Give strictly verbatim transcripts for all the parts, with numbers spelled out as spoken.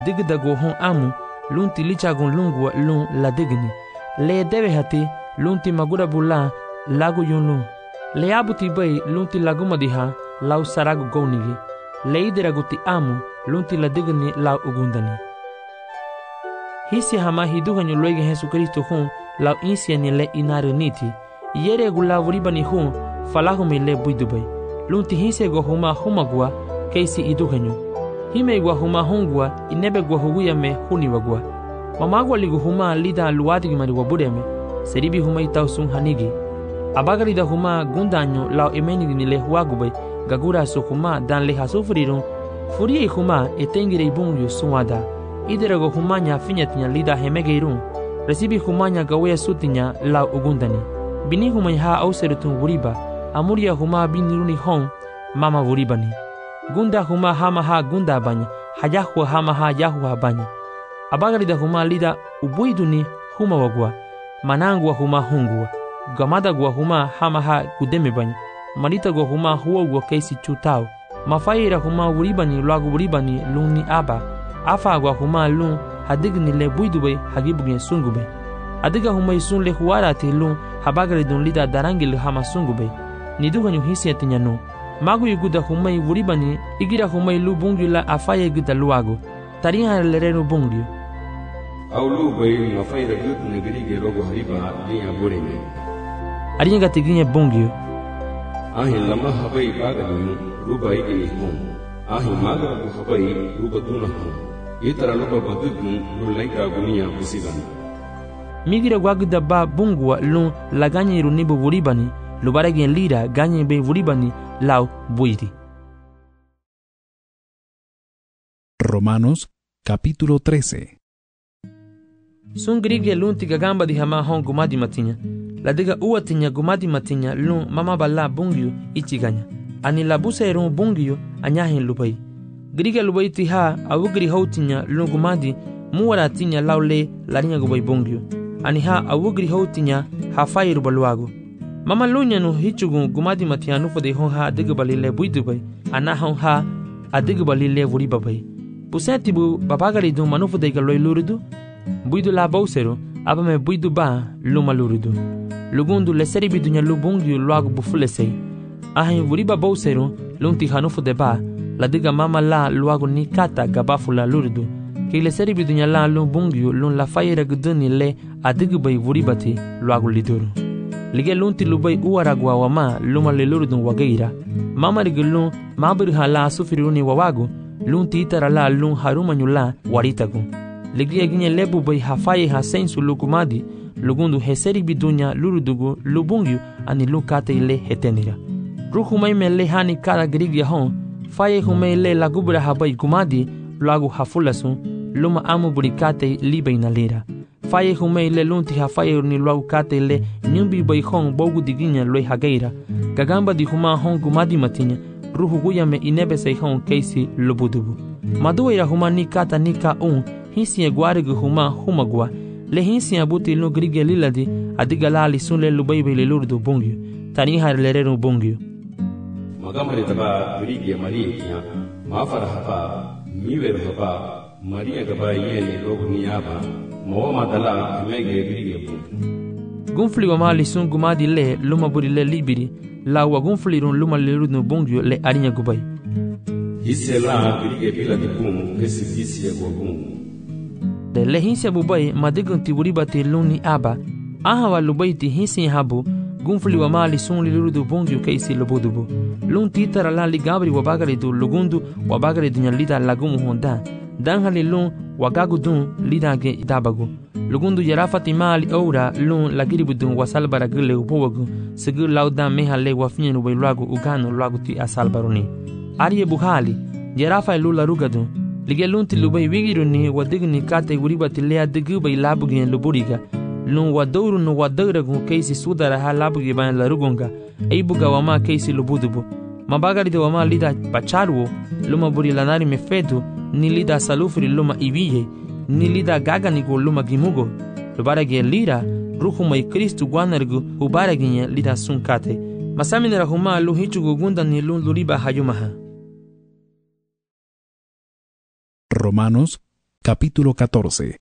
digda go hon amu lunti lichagon lungwa lun la digni le debe hati lunti magura bula lagu yun lun le abuti bay lunti laguma diha lau saragu gownigi le idiraguti amu lunti la digni lau ugundani hisi hama hiduhanyo luege Jesucristo hun lau insiani le inareniti yere gula vuribani hun falahumi le buidubay lunti hisi go huma humagwa keisi iduhanyo hime gwa huma hongwa inebe gwa huguyame huniwagwa mamagwa ligu huma lida luwadigi mariwa bureme seribi huma itausun hanigi abagarida huma gundanyo lau emenigi ni le huagubay gagura su huma dan le hasufrirun furie huma etengire ibungyo suwada iderago humanya finyatinya lida hemegeirun resibi humanya gawaya sutinya lau ugundani bini humay ha auserutun wuriba amuria huma biniruni hon mama wuribani gunda huma hama ha gunda banya hayahua hama ha yahua banya abagarida huma lida ubuiduni huma wagwa manangwa huma hungwa gamada gwa huma hama ha gudeme banya marita gwa huma huogwa keisi chutao mafaira huma wuribani lagu wuribani luni aba afa gwa huma lun hadigni le buidube hagibugin sungube adiga huma isun le huarati lun habagaridun lida darangil hama sungube niduganyu hisiatinya no magu yuguda humay wuribani igira humay lu bungyu la afaya yuguda luago tariha lerenu bungyu au lu bay mafayra gut negirige logo hariba liya bureme arinya gatiginya bungyu ahi lama habay bagani ruba igini hum ahi maga habay ruba tuna hum itara luba badugun lulaika gunia kusigani migira gwaguda ba bungwa lun laganyi runibu wuribani lubaragin lira ganyi be wuribani lau buiri. Romanos capítulo trece. Sun grige lunti gagamba di hama hon gumadi matinya. La diga uatinya gumadi matinya lun mama balla bungyu ichiganya. Ani la busa erun bungyu anyahin lubai. Grige lubai tiha awugri hautinya lun gumadi muwaratinya laule larinya gubai bungyu. Ani ha awugri hautinya hafai rubaluago. Mama lunya no hichugun gumadi matianu fode hon ha adigbali le buidubay ana hon ha adigbali le wuribabay pusati bu babagari du manufu de galoy luridu buidu la bausero abame buidu ba luma luridu lugundu le seribi dunya lubungi luagu bufulesei ahin wuriba bausero lunti hanufu de ba la diga mama la luagu ni kata gabafula luridu ki le seribi dunya la lubungi lun la fayera guduni le adigbay wuribati luagu liduru lige lunti lubai uaragwa wama luma le lurudun wageira mama rigulun mabir hala sufiruni wawagu lunti itara la lun harumanyula waritagu lige ginye lebu bai hafaye ha sensu lukumadi lugundu heseri bidunya lurudugu lubungyu ani lukate ile hetenira ruhumai mele hani kala grigya hon faye humai le lagubra habai kumadi lagu hafulasun luma amu burikate libe inalira faye humei le lunti ha faye ni luau kate le nyumbi bai hong bogu diginya loi hageira gagamba di huma hong gumadi matinya ruhu guya me inebe sei hong keisi lubudubu maduira huma ni kata ni ka un hisi egwarigu huma huma gwa le hisi abuti lu grige liladi adiga lali sun le lubai bai le lurdu bungyu tani har lereru bungyu magamari taba grige mariya mafara hapa miwer hapa Maria gaba yene logo niyaba Mooma dala mege grige bu gunfli wa mali sun gumadi le luma buri le libiri la wa gunfli run luma le rudno bongyo le arinya gubai hisela grige bila dipum kesi disi ya gogum de le hinse bubai madigun tiburi bati luni aba aha wa lubai ti hinse habu gunfli wa mali sun le rudu bongyo keisi lobudubu lun titara la ligabri wa bagari du lugundu wa bagari dunya lida lagumu honda dan hali lun wagagu dun lidage dabagu lugundu yarafati mali ora lun lagiribu dun wasalbara gule upowagu segu lauda mehale wafnyenu bai luagu uganu luagu ti asalbaruni ariye buhali yarafa lula rugadu lige lunti lubai wigiruni wadigni kate uribati lea digu bai labugin luburiga lun wadouru no wadauragu keisi sudara ha labugi ban la rugunga eibuga wama keisi lubudubu mabagari de wama lida pacharuo luma buri lanari mefedu ni lida salufri luma ibiye ni lida gaganigo luma gimugo lubarage lira ruhu mai kristu guanargu ubaraginye lida sunkate masaminera huma lu hichugo gunda ni lun luriba hayumaha. Romanos capítulo catorce.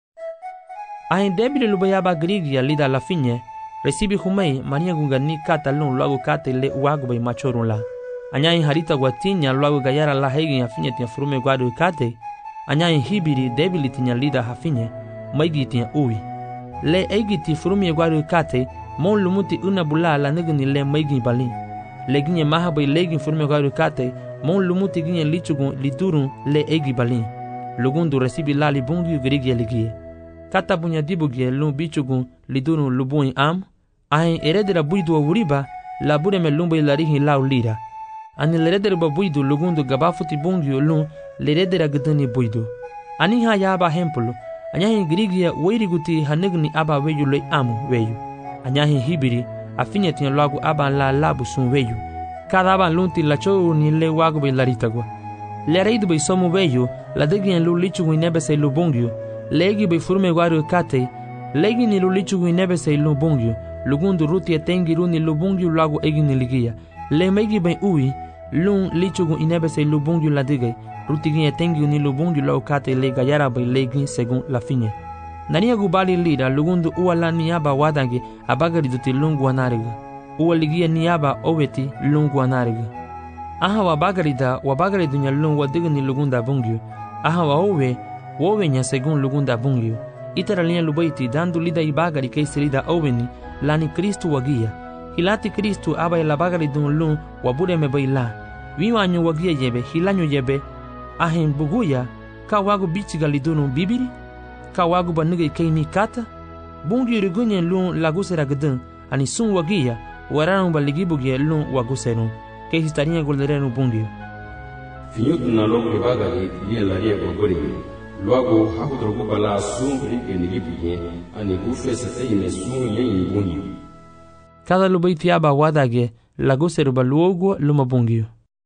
A en débile lubayaba grigia lida la fiñe, recibi humei mania gungani kata lun luago kate le uagubay machorun la. Anya en harita guatinya luago gayara la hegin afinye tia frume guadu kate, anya en hibiri débile tinya lida hafinye, maigi tia ui. Le egiti frume guadu kate, mon lumuti una bula la negni le maigi balin. Le ginye mahabay legin frume guadu kate, mon lumuti ginye lichugun lidurun le egi balin. Lugundu recibi la libungi grigia ligie. Kata bunya dibugie lun bichugun lidurun lubun am, ahen eredera buidu awuriba, la bude me lumba ilarihi lau lira. Ani leredera buidu lugundu gabafuti bungi lun leredera gdani buidu. Ani ha ya aba hempulu, anyahin grigia weiriguti hanegni aba weyu le amu weyu. Anyahin hibiri, afinya tinya lagu aba la labu sun weyu. Kada aba lunti la chou ni le wagu be laritagwa. Le reidu be somu weyu, la degien lu lichu inebe se lubungyu, legi be furme guaru kate, legi ni lu lichu inebe se lubungyu, lugundu ruti etengi runi lubungyu lagu egi ni ligia. Le megi be ui, lun lichu inebe se lubungyu la digay, ruti gin etengi ni lubungyu lagu kate le gayara be legi segun la finye. Nania gubali lira lugundu uala niaba wadange abagari duti lungu anariga. Uwa ligia niaba oweti lungu anariga. Aha wabagarida wabagari dunya lun wadigni lugunda bungyu. Aha wa owe wowe nya segun lugunda bungyu. Itara linya lubaiti dandu lida ibagari kaisi lida oweni lani Kristu wagia. Hilati Kristu aba ilabagari dun lun wabure mebaila. Wiwanyo wagia yebe hilanyo yebe. Ahen buguya ka wagu bichiga lidunu bibiri. Ka wagu banige kaini kata. Bungyu rigunye lun lagusera gdun. Ani sun wagia waranu baligibugie lun waguserun. Que estaría goldereno bungio. Finyut na logo bagari lie la rie gogori. Luago hakudrogo bala sumbri ke nilibiye ani gufe sete ine sun yen bungio. Cada lubaitiaba wadage lagoseru baluogo luma bungio.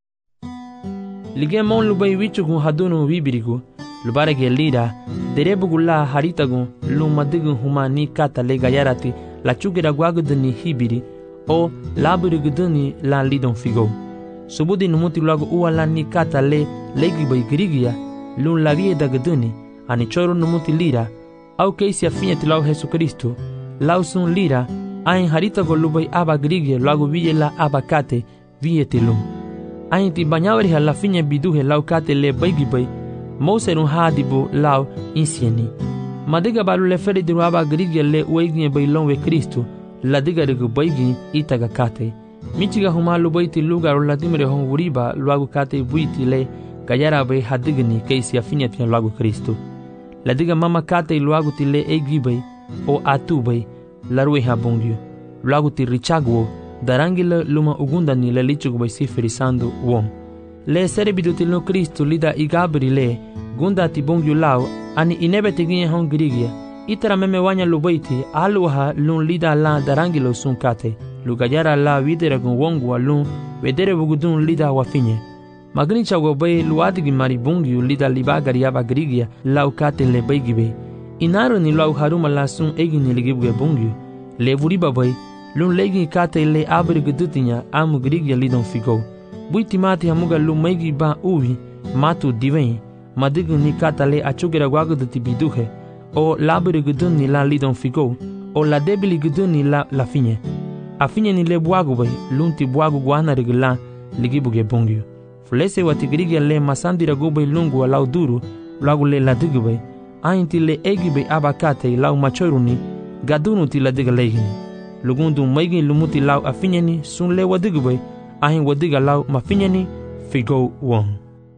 Lige mon lubai wichugu hadunu wibirigu. Lubarege lira derebugula haritagu lumadigu humani kata le gayarati la chugera guagudani hibiri. O laburi guduni la lidon figo. Subudi numuti luago ua la ni kata le legi bay grigia lun la vie da guduni ani choro numuti lira au keisi afinyati lau Jesu Kristo lau sun lira ain harita go lubay aba grigia luago vie la aba kate vie ti lun. Ain ti banyawari ha la finya biduhe lau kate le baygi bay mouserun hadibu lau insieni. Madiga balu le feri diru aba grigia le ueginye bay lon we Kristo la diga regu baigi itaga kate. Michiga huma lubaiti lugar la dimre hon wuriba luagu kate buiti le gayara bay hadigni keisi afinya tia luagu Kristo. La diga mama kate luagu ti le egibay o atubay la rue habungyo. Luagu ti richagwo darangila luma ugundani le lichugu bay sifirisando wom. Le serebidu ti lo Kristo lida igabri le gunda ti bungyo lao ani inebe teginye hon grigia. Itara meme wanya lubaiti aluha lun lida la darangilo sun kate. Lugayara la videra gun wongu lun wedere bugudun lida wafinye. Magni chago bay luadigi maribungi lida libagari aba grigia la ukate le baygibe. Inaro ni lau haruma la sun egi ni ligibuge bungi. Le vuriba bay lun legi kate le abri gudutinya amu grigia lidon figo. Buiti mati hamuga lun megi ba uvi matu diven. Madigu ni kata le achugera waguduti biduhe. O laburi guduni la lidon figo, o la debili guduni la la finye. A finye ni le buagu bay, lunti buagu guana regla, ligibuge bungyo. Flese watigrigia le masandira gubay lungu a lau duru, lagu le la digubay, ainti le egibay abakate lau machoruni, gadunu ti la diga legini. Lugundu maigi lumuti lau a finye ni sun le wadigubay, ahin wadiga lau ma finye ni figo won.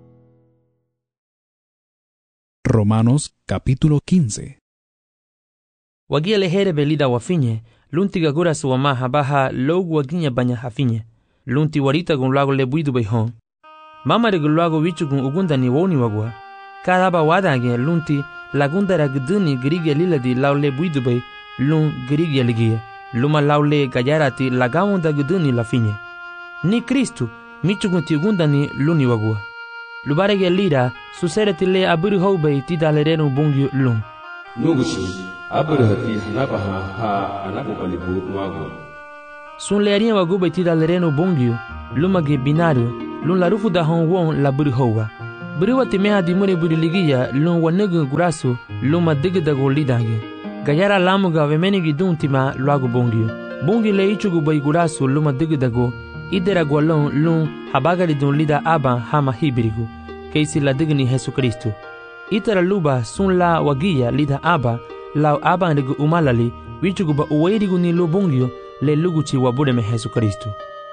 Romanos capítulo quince. Wagia le here belida wafinye, lunti gagura suwama habaha logu waginya banya hafinye. Lunti warita gun lago le buidu bayhon. Mama regu lago wichu gun ugunda ni woni wagwa. Kadaba wadange lunti lagunda ragduni grigia lila di lau le buidu bay lun grigia ligia. Luma lau le gayarati lagawunda gduni la finye. Ni Kristu michu gun ti ugunda ni luni wagwa. Lubarege lira susereti le aburi houbay ti dalerenu bungyu lun. Nugushi aburi hati hanabaha ha anabubalibu nuago. Sun le arien wagubay ti dalerenu bungyu lumage binario lun la rufu da hon won laburi houba. Beriwa timeha dimure buriligia lun wanegu gurasu luma digdago lidange. Gayara lamuga vemenigi duntima luagu bongio. Bongi le ichugu bay gurasu luma digdago idera gwalon lun habagari dun lida aba hama hibirigu. Keisi la digni Jesu Kristo. Itara luba sun la wagia lida aba lau aba ndigu umalali wichugu ba uwairigu ni lu bongio le luguchi wabudeme Jesu Kristo.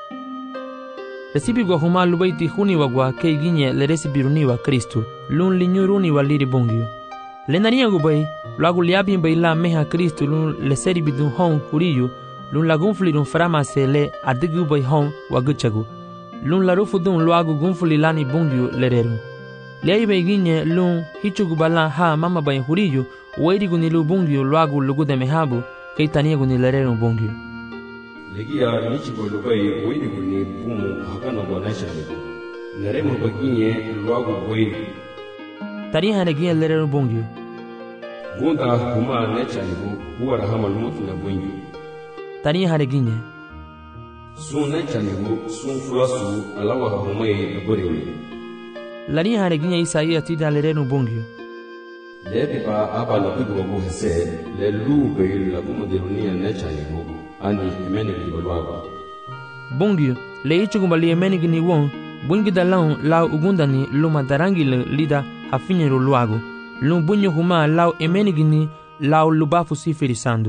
Resibi gwa huma lubaiti huni wagwa kei ginye le resibiruni wa Kristo lun linyuruni wa liri bongio. Le nariya gubai luagu liabin bai la meha Kristo lun le seribi dun hon huriyu lun la gunfuli dun faramase le adigu bai hon wa guchagu. Lun la rufu dun luagu gunfuli lani bongio le reru. Lei bai ginye lun hichugu bala ha mama bai huriyu uwairigu ni lu bongio luagu lugude mehabu kei taniyagu ni le reru bongio. Legia nichigo lubai uwairigu ni bumu hakana kwa naisha niku. Neremu baginye luagu uwairigu. Tariha negia le reru bongio. Gunda huma naisha niku huwa rahama lumutu na bongio. Tariha neginye. Sun naisha niku sun fulasu alawa humai naborewe. Lari hareginya Isaia tida le reru bongio. Lepi pa aba na kudu wabu hese le lube la kuma dirunia naisha niku. Ani emenigi balwaga. Bongio le ichugu li emenigi ni won bungi dalau lau ugundani luma darangi le lida hafinyero luago lum bunyo huma lau emenigi ni lau lubafu sifirisando.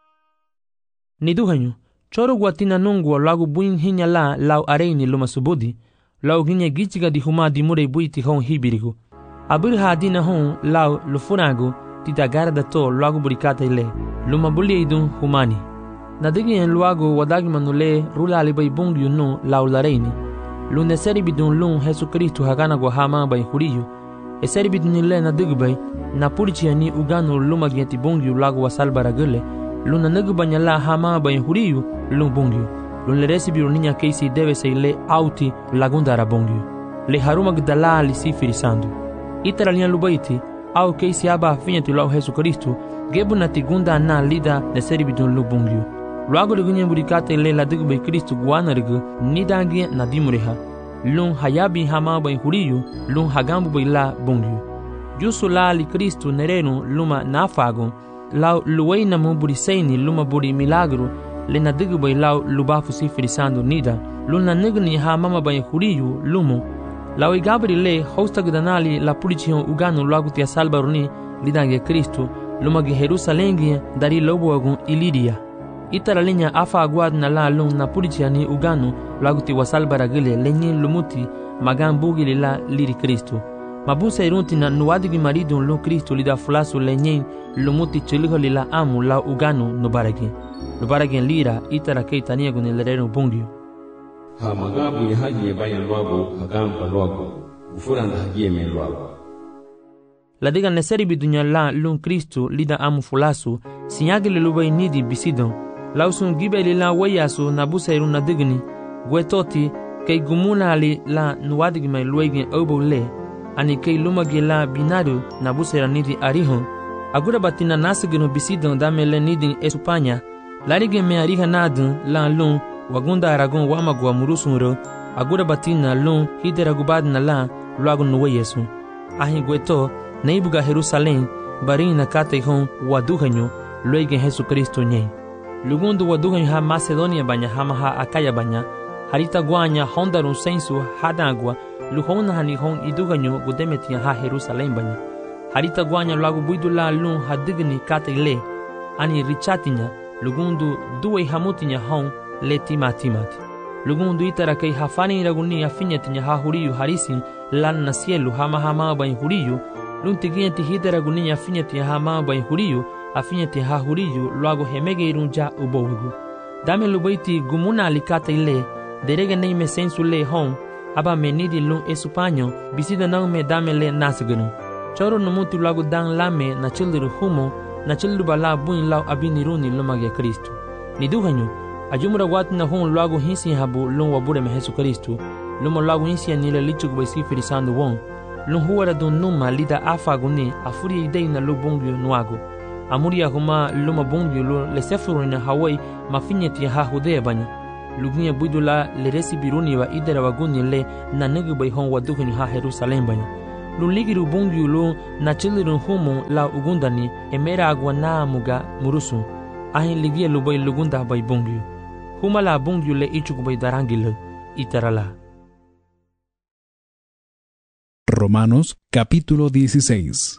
Ni duhanyo choro guatina nungwa lagu buin hinya la lau areini luma subudi lau ginya gichiga di huma di mure buiti hon hibirigo. Abir hadina hon lau lufunago tita garda to lagu burikata ile luma buli idun humani. Nadigi en luago wadagi manule rula alibai bongyu no lau lareini. Lune seri bidun lun Jesu Kristo hagana gwa hama bai huriyu. E seri bidun ile nadigi bai na purichi ani ugano luma gienti bongyu lagu wasalbara gule. Luna nagu banyala hama bai huriyu lun bongyu. Lun le resi biruninya keisi deve se ile auti lagundara bongyu. Le haruma gdala li sifirisando. Itara lian lubaiti au keisi aba finyatu lau Jesu Kristo gebu na tigunda na lida ne seri bidun lu bongyu. Luago lugunye burikate le la digu bai Kristo guana rigu nidangi na dimureha. Lun hayabi hama bai huriyu lun hagambu bai la bongyu. Jusu la li Kristo nerenu luma nafago lau luwei na muburiseini luma buri milagro le na digu bai lau lubafu sifirisando nida lun na nigni ha mama bai huriyu lumo lau igabri le hosta gudanali la pulichion ugano luagu tia salbaruni lidange Kristo luma gi Jerusalengi dari lobo agun ilidia. Itara linya afa aguad na la lung na pulichiani ugano luagu ti wasalbara gile lenyi lumuti magan bugi la liri Kristo. Mabusa irunti na nuwadigi maridu lu Kristo lida fulasu lenyin lumuti chiliho lila amu la ugano nubaragi. Nubaragi lira itara kei taniagu ni lerenu bungio. Ha magabu ni haji ye bayan luago hagamba luago. Ufuranda haji ye men luago. Ladiga neseri bidunya la lu Kristo lida amu fulasu sinyagi lilubai nidi bisidon. Lausun gibe lila wayasu nabusa irun na digni. Gwetoti kei gumuna ali la nuwadigi mai luegin obo le. Ani kei lumagi la binadu na busera nidi arihon. Agura batina nasigino bisidon damele nidi Espanya. Larige me ariha nadun la lun wagunda aragon wamagwa murusunro. Agura batina lun hidera gubadna la luago nuwe yesu. Ahi gweto neibuga Jerusalem barin na kate hon waduhanyo luege Jesu Kristo nye. Lugundu waduhanyo ha Macedonia banya hama ha Akaya banya. Harita guanya hondarun sensu hadagwa luhona hani hon iduganyo gudemetia ha Jerusalem banya. Harita guanya lagu buidula lun hadigni kate ani richatinya lugundu duwe hamutinya hon le timatimati. Lugundu itara kei hafani raguni afinyatinya ha huriyu harisin lan na sielu hama hama bain huriyu lun tigienti hidera guni afinyatinya hama bain huriyu afinyati ha huriyu lagu hemege irunja ubowegu. Dame lubaiti gumuna alikate ile derege neime sensu le hon aba menidi lun Espanyo bisida nang me dame le nasgunu. Choro numuti lagu dang lame na childiru humo na childu bala buin lau abiniruni lumage Kristo. Ni duhanyo ajumura wati na hon lagu hinsi habu lun wabure me Jesu Kristo lumo lagu hinsi anile lichugu bai sifirisando won lun huwara dun numa lida afaguni afuri idei na lu bungyo nuago. Amuria huma luma bungyo lu lesefuru na Hawaii mafinyeti ha hudea banya. Lugunya budula le resi biruni wa idera waguni le na negu bai hon waduhunyu ha Jerusalem banya. lu ligiru bungyu lu na chilirun humu la ugundani emera agwa na muga murusu ahin ligia lu bay lugunda bay bungyu huma la bungyu le ichuk bay darangil itarala. Romanos capítulo dieciséis.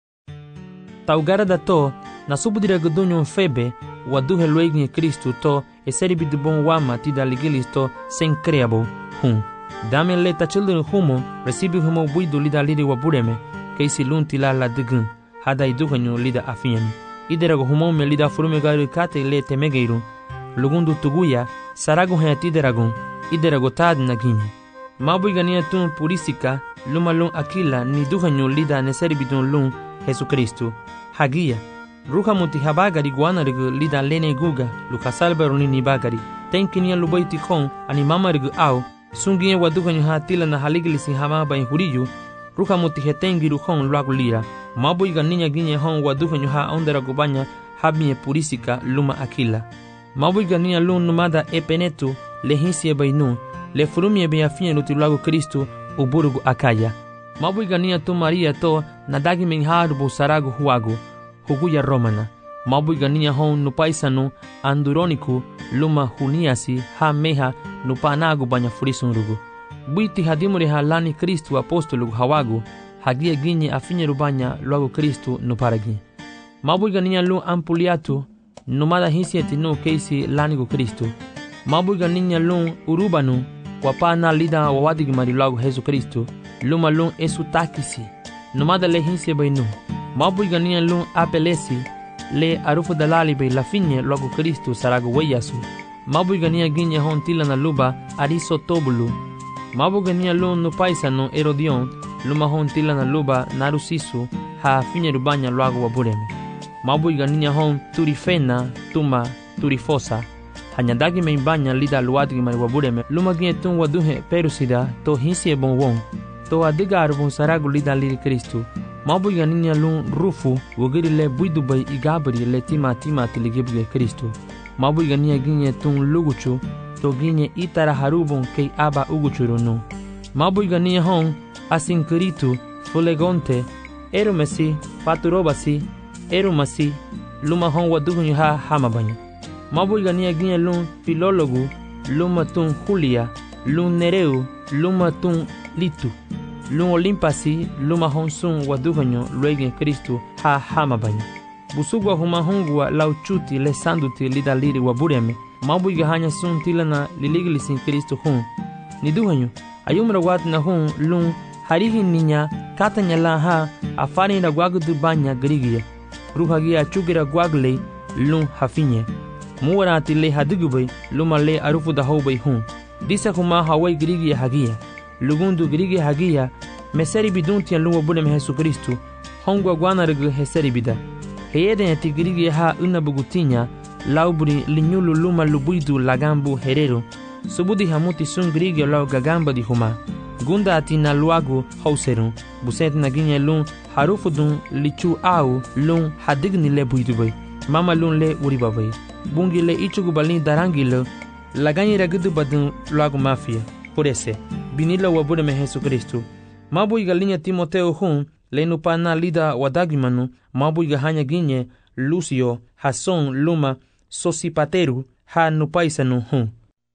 Taugara da to na subudira gudunyo febe waduhe luegni Kristu to eseribi de bon wama ti da ligilis to sen creabo hum. Dame le tachilun humo recibi humo buidu lida lidi wabureme keisi lunti la la digun hada iduhanyo lida afinyami. Iderago humo me lida furume garu kate le temegeiru lugundu tuguya sarago hayati derago iderago tad naginye. Mabu igania tun purisika luma lun akila ni duhanyo lida neseribidun lun Jesucristo. Hagia ruha muti habagari guanarigu lida lene guga lukasalbero ni bagari tenkinia lubaiti kon ani mamarigu au sungie waduhanyo hatila na haligilisi hama ba huriyu ruha muti hetengiru kon luagu lira. Mabu igania ginye hon waduhanyo ha ondera gubanya habie purisika luma akila. Mabu igania lun numada epenetu lehisie bainu le furumie be afia lutilago Kristo uburugu akaya. Mabu igania tu Maria to nadagi menharubu saragu huagu huguya romana. Mabu igania hon nupaisanu anduroniku luma huniasi ha meha nupanagu banya furisunrugu. Buiti hadimure halani Kristo apostolugu hawagu hagia ginye afinye rubanya luago Kristo nuparagi. Mabu igania lu ampuliatu numada hisieti no keisi lanigu Kristo. Mabu igania lu urubanu wapana lida wawadigi marilago Jesu Kristo luma lun esu takisi numada le hinse bainu. Mabu igania lun apelesi le arufu dalali bay lafinye lago Kristo sarago weyasu. Mabu igania ginye hon tila na luba ariso tobulu. Mabu igania lun no paisano erodion luma hon tila na luba narusisu ha finye rubanya lago wabureme. Mabu igania hon turifena tuma turifosa hanyadagi meimbanya lida luadigi mari wabureme luma ginye tun waduhe perusida to hinsie bon won to adiga arbon sarago lida liri Kristo. Mabu igania lun rufu wogiri le buidu bay igabri le tima tima tiligibge Kristo. Mabu igania ginye tun luguchu to ginye itara harubon kei aba uguchuru no. Mabu igania hon asinkiritu fulegonte erumesi paturobasi erumasi luma hon wadugunyu ha hamabanya. Mabu igania ginye lun filologu luma tun Julia lun Nereu luma tun Litu lun Olimpasi luma honsun waduhanyo luegen Kristo ha hamabanya. Busugwa huma hongwa lauchuti le sanduti lida liri wabureme. Mabu igahanya sun tilana liligilisin Kristo hun. Niduhanyo ayumra wat na hun lun harihi ninya katanya la ha afani na gwagudu banya grigia. Ruhagia chugira gwagle lun hafinye. Muwarati le hadugubay luma le arufu da hobay hun. Disa huma hawai grigia hagia. Lugundu grigi hagia meseri biduntia luwa bulem Jesu Kristo hongwa gwanargu heseri bida heyede eti grigi ha unabugutinya laubri linyulu luma lubuidu lagambu herero subudi hamuti sun grigi lau gagamba di huma gunda ati na luagu hauseru buset na ginye lun harufudun lichu au lun hadigni le buidubay mama lun le uribabay bungi le ichugu balin darangilo laganyi ragudu badun luagu mafia porese binila wabureme Jesu Kristo. Mabu igalinya Timoteo hun lenu pana lida wadagimanu mabu igahanya ginye Lucio Hason luma Sosipateru ha nupaisanu hun.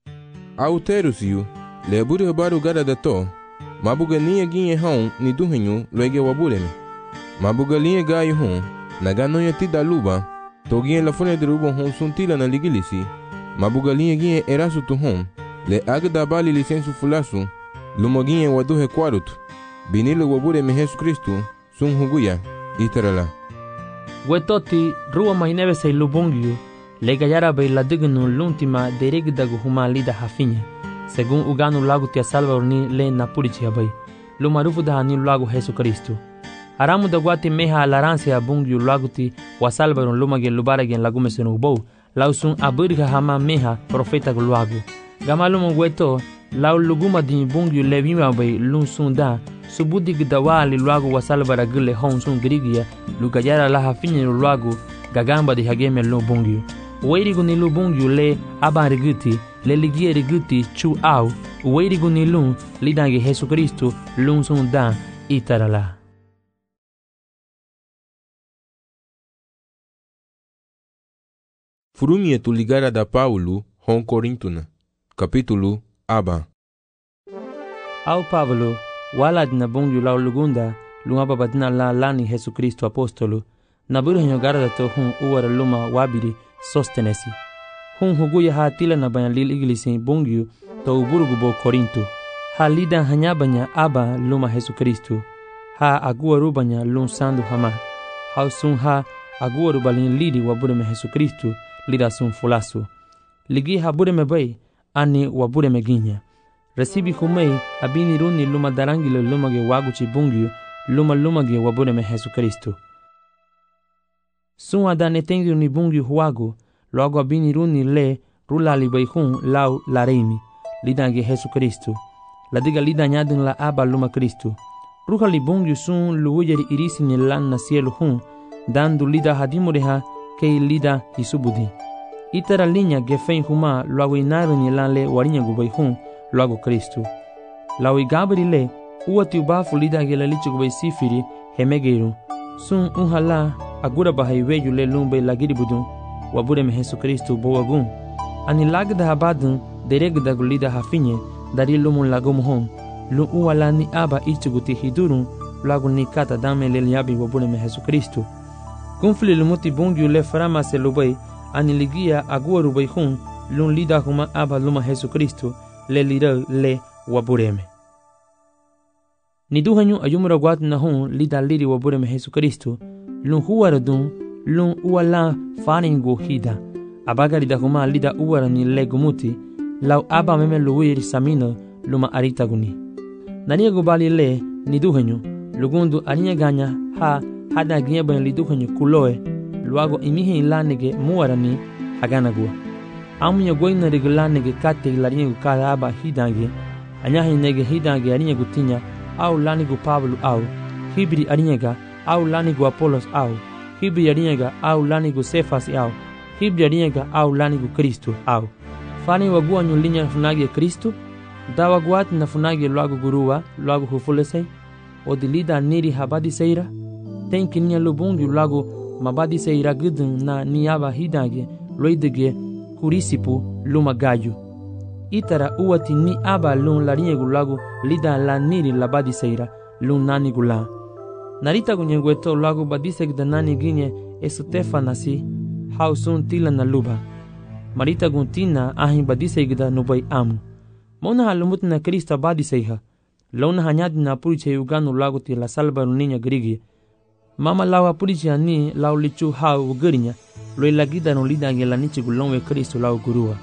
Auterusiu le buri habaru gada dato mabu ganinya ginye hon ni duhenyu luege wabureme. Mabu galinye gayu hun naganonya tida luba to ginye la fune de rubon hun suntila na ligilisi. Mabu galinye ginye erasu tu hun le agda bali lisensu fulasu lumoginye waduhe kwarutu binile wabureme Jesu Kristo sun huguya itarala. Wetoti ruwa mahinebe say lubungyu le gayara bay la dignu luntima deregdagu huma lida hafinya según uganu lagu tia salvador ni le napurichi bay lumarufu da hani lagu Jesu Kristo. Aramu da guati meha alaransia bungyu lagu ti wasalvador lumage lubaragen lagume senu bow lausun abirga hama meha profeta gulagu gamalumo weto lau luguma di bungyu levima bay lun sunda subudi gdawali luagu wasalvara gile hon sun grigia lugayara la hafinye luagu gagamba di hageme lu bungyu weirigu ni lu bungyu le abariguti le ligie riguti chu au weirigu ni lun lidange Jesu Kristo lun sunda itarala. Furumie tu ligara da Paulo hon Corintuna. Capítulo aba. Au Pablo, walad na bungyu lau lugunda, lungaba badna la lani Jesu Kristo apostolo, na burhenyo garda to hun uwara luma wabiri sostenesi. Hun huguya ha tila na banya lil iglisi bungyu to uburugu bo Korinto. Ha lida hanyabanya aba luma Jesu Kristo. Ha agua rubanya lun sandu hama. Ha sun ha agua rubalin lidi wabureme Jesu Kristo, lida sun fulasu. Ligi ha bureme bay, ani wabureme ginya. Recibi humei abini runi luma darangile luma ge waguchi bungyu, luma luma ge wabureme Jesu Kristo. Sun adane tengi ni bungyu huagu, logo abini runi le rulali bay hun lau lareimi, lidange Jesu Kristo. La diga lida nyadin la aba luma Kristo. Ruha li bungyu sun luujeri irisi ni lan na cielo hun, dandu lida hadimureha kei lida hisubudi. Itara linya gefen huma luago inaru ni lan le warinya gubay hun, luago Kristo. Lau igabri le, uati ubafu lida gela lichi gubay sifiri hemegeiru. Sun unhala agura bahai weju le lumbay lagiri budun, wabure me Jesu Kristo boagun. Ani lagda habadun, deregda gulida hafinye, dari lumun lagum hon. Lu uwala ni aba ichuguti hidurun, luago ni kata dame le liabi wabure me Jesu Kristo. Kunfli lumuti bungyu le frama se lubay, ani ligia agua rubay hun, lun lida huma aba luma Jesu Kristo, le lida le wabureme. Ni duhanyu ayumura guat na hun lida liri wabureme Jesu Kristo, lun huwara dun, lun uwala faringo hida, abaga lida huma lida uwara ni le gumuti, lau aba meme luwiri samino luma arita guni. Nania gubali le ni duhanyu, lugundu arinya ganya ha hada gieba li duhanyu kuloe, luago imihe ilanege muarani haganagua. Amunya goina regulanege kate laringu kada aba hidange, anyahi nege hidange arinya gutinya, au lanigu Pablo au, hibri arinyega, au lanigu Apolos au, hibri arinyega, au lanigu Sefas au, hibri arinyega, au lanigu Kristo au. Fani wagua nyulinya funagi Kristo, dawa guat na funagi luago gurua, luago hufulesei, odilida niri habadi seira, tenki nia lubungi luago mabadi seira gudun na niaba hidange, loidege kurisipu luma gayu. Itara uati ni aba lun larinye gulago lida la niri labadi seira lun nani gula. Narita gunyengweto lago badisek da nani ginye esotefa nasi hausun tila na luba. Marita guntina ahin badisek da nubay amu. Mona halumut na Krista badiseiha. Lona hanyadi na puriche uganu lago ti la salba niña grigi. Mama lawa puriche ni lau lichu hau ugarinya. Loi lagida no lida nge la nichi gulonwe Kristo lau gurua.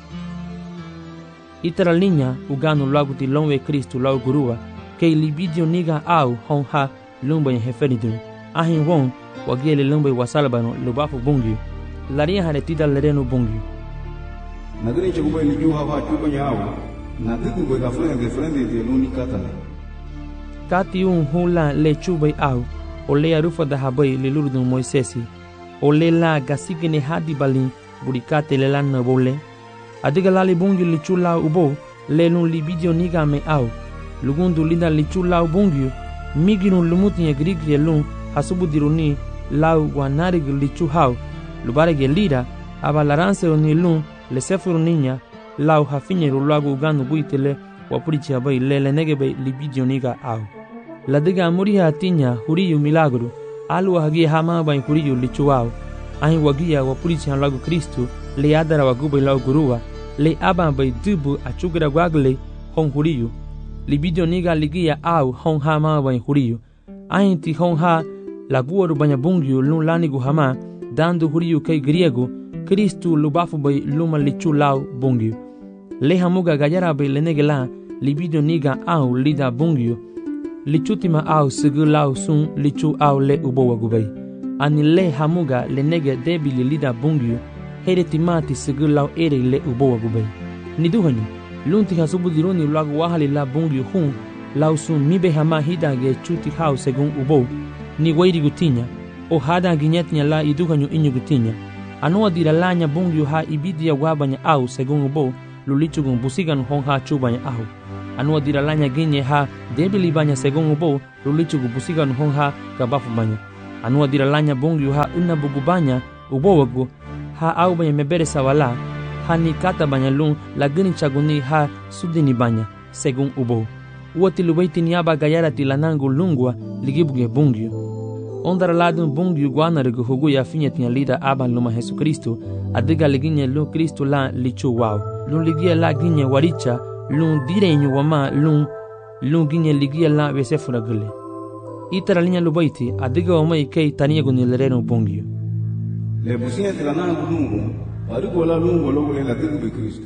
Itara linya uganu lagu ti lonwe Kristo lau gurua, kei libidio niga au hon ha lumba yin heferidun. Ahin won wagele lumba wasalabano lubafu bungi, laria hane tida lerenu bungi. Nagani chakubai ni juu hava chupa nyao, na tiku gwe kafrende de frende de luni katale. Kati un hula le chubai au, o le arufa da habai le lurdun Moisesi, o le la gasigene hadi balin burikate le lan na bole. Adiga lali bungi li chula ubo, le lun libidio niga me au. Lugundu linda li chula ubungi, migirun lumuti nye grigri lun hasubu diruni lau wanarig li chuhau. Lubarege lira, abalaranse oni lun le sefuru niña, lau hafinye rulagu uganu buitele wapurichi abai le le negebe libidio niga au. Ladiga amuriha atinya huriyu milagru, alu wahagia hama bain huriyu li chuau. Ahin wagia wapurichi hanlagu Kristu, le adara wagubai lau gurua, le aba bai dubu achugra guagle hon huriyu. Libidio niga ligia au hon hama bai huriyu. Ahin ti hon ha laguaru banya bungiu lun lanigu hama, dandu huriyu kei griego, Kristu lubafu bai luma lichu lau bungiu. Le hamuga gayara bai lenege la, libidio niga au lida bungiu. Lichutima au sigu lau sun lichu au le ubo wagubai. Ani le hamuga lenege debili lida bungiu, here timati sigu lau ere le ubo wagubai. Niduhanyu, lunti hasubu diruni lagu wahali la bungiu hun, lau sun mibe hama hidage chuti hau segun ubo, ni wairi gutinya, o hada ginyetnya la iduhanyu inyu gutinya. Anua dira lanya bungiu ha ibidia wabanya au segun ubo, lulichugun busigan hon ha chubanya au. anua dira lanya ginye ha debili banya segong ubo lulichu gubusiga no hong ha gabafu banya anua dira lanya bongyu ha una bugu banya ubo wagu ha au banya mebere sawala ha ni kata banya lung lagini chaguni ha sudini banya segong ubo uati lubaiti niaba gayara tilanangu lungwa ligibuge bongyu ondara ladun bongyu guana regu hugu ya finya tinya lida aban luma Jesu Kristo adiga liginye lu Kristo la lichu wow lun ligia la ginye waricha lun direnyu wama lun lun ginye ligia la vesefura gule itara linya lubaiti adiga wama ikei tania gunilereno bongyu le businya tilanangu lungu arigo la lungu logo le latigu be Kristo.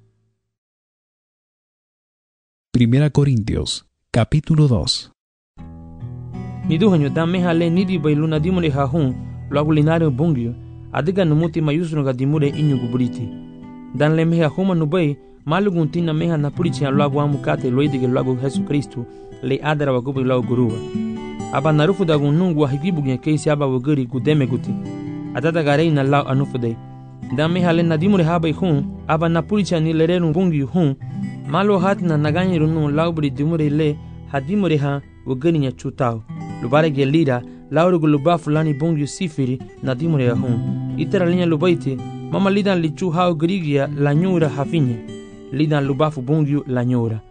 Primera Corintios, capítulo dos. Niduhanyo dame hale nidi bailuna dimure hahun lagulinario bongyu adiga numuti mayusno ga dimure inyu guburiti dan le meha huma nubai malugun tina meha napurichi an lagu amukate loidige lagu Jesu Kristo le adara wa gubu lagu guruwa aba narufu da gunungu wa higibu gen keisi aba waguri gudeme guti adada garei na lau anufude dan meha le nadimure habai hun aba napurichi an ilerenu bongyu hun malo hatina naganyiru nun laubri dimure le hadimure ha waguri nya chutao lubare gelira lauru guluba fulani bongyu sifiri na dimure ya hun itera linya lubaiti mama lidan lichu hao grigia la nyura hafinye lidan lubafu bongyu la nyura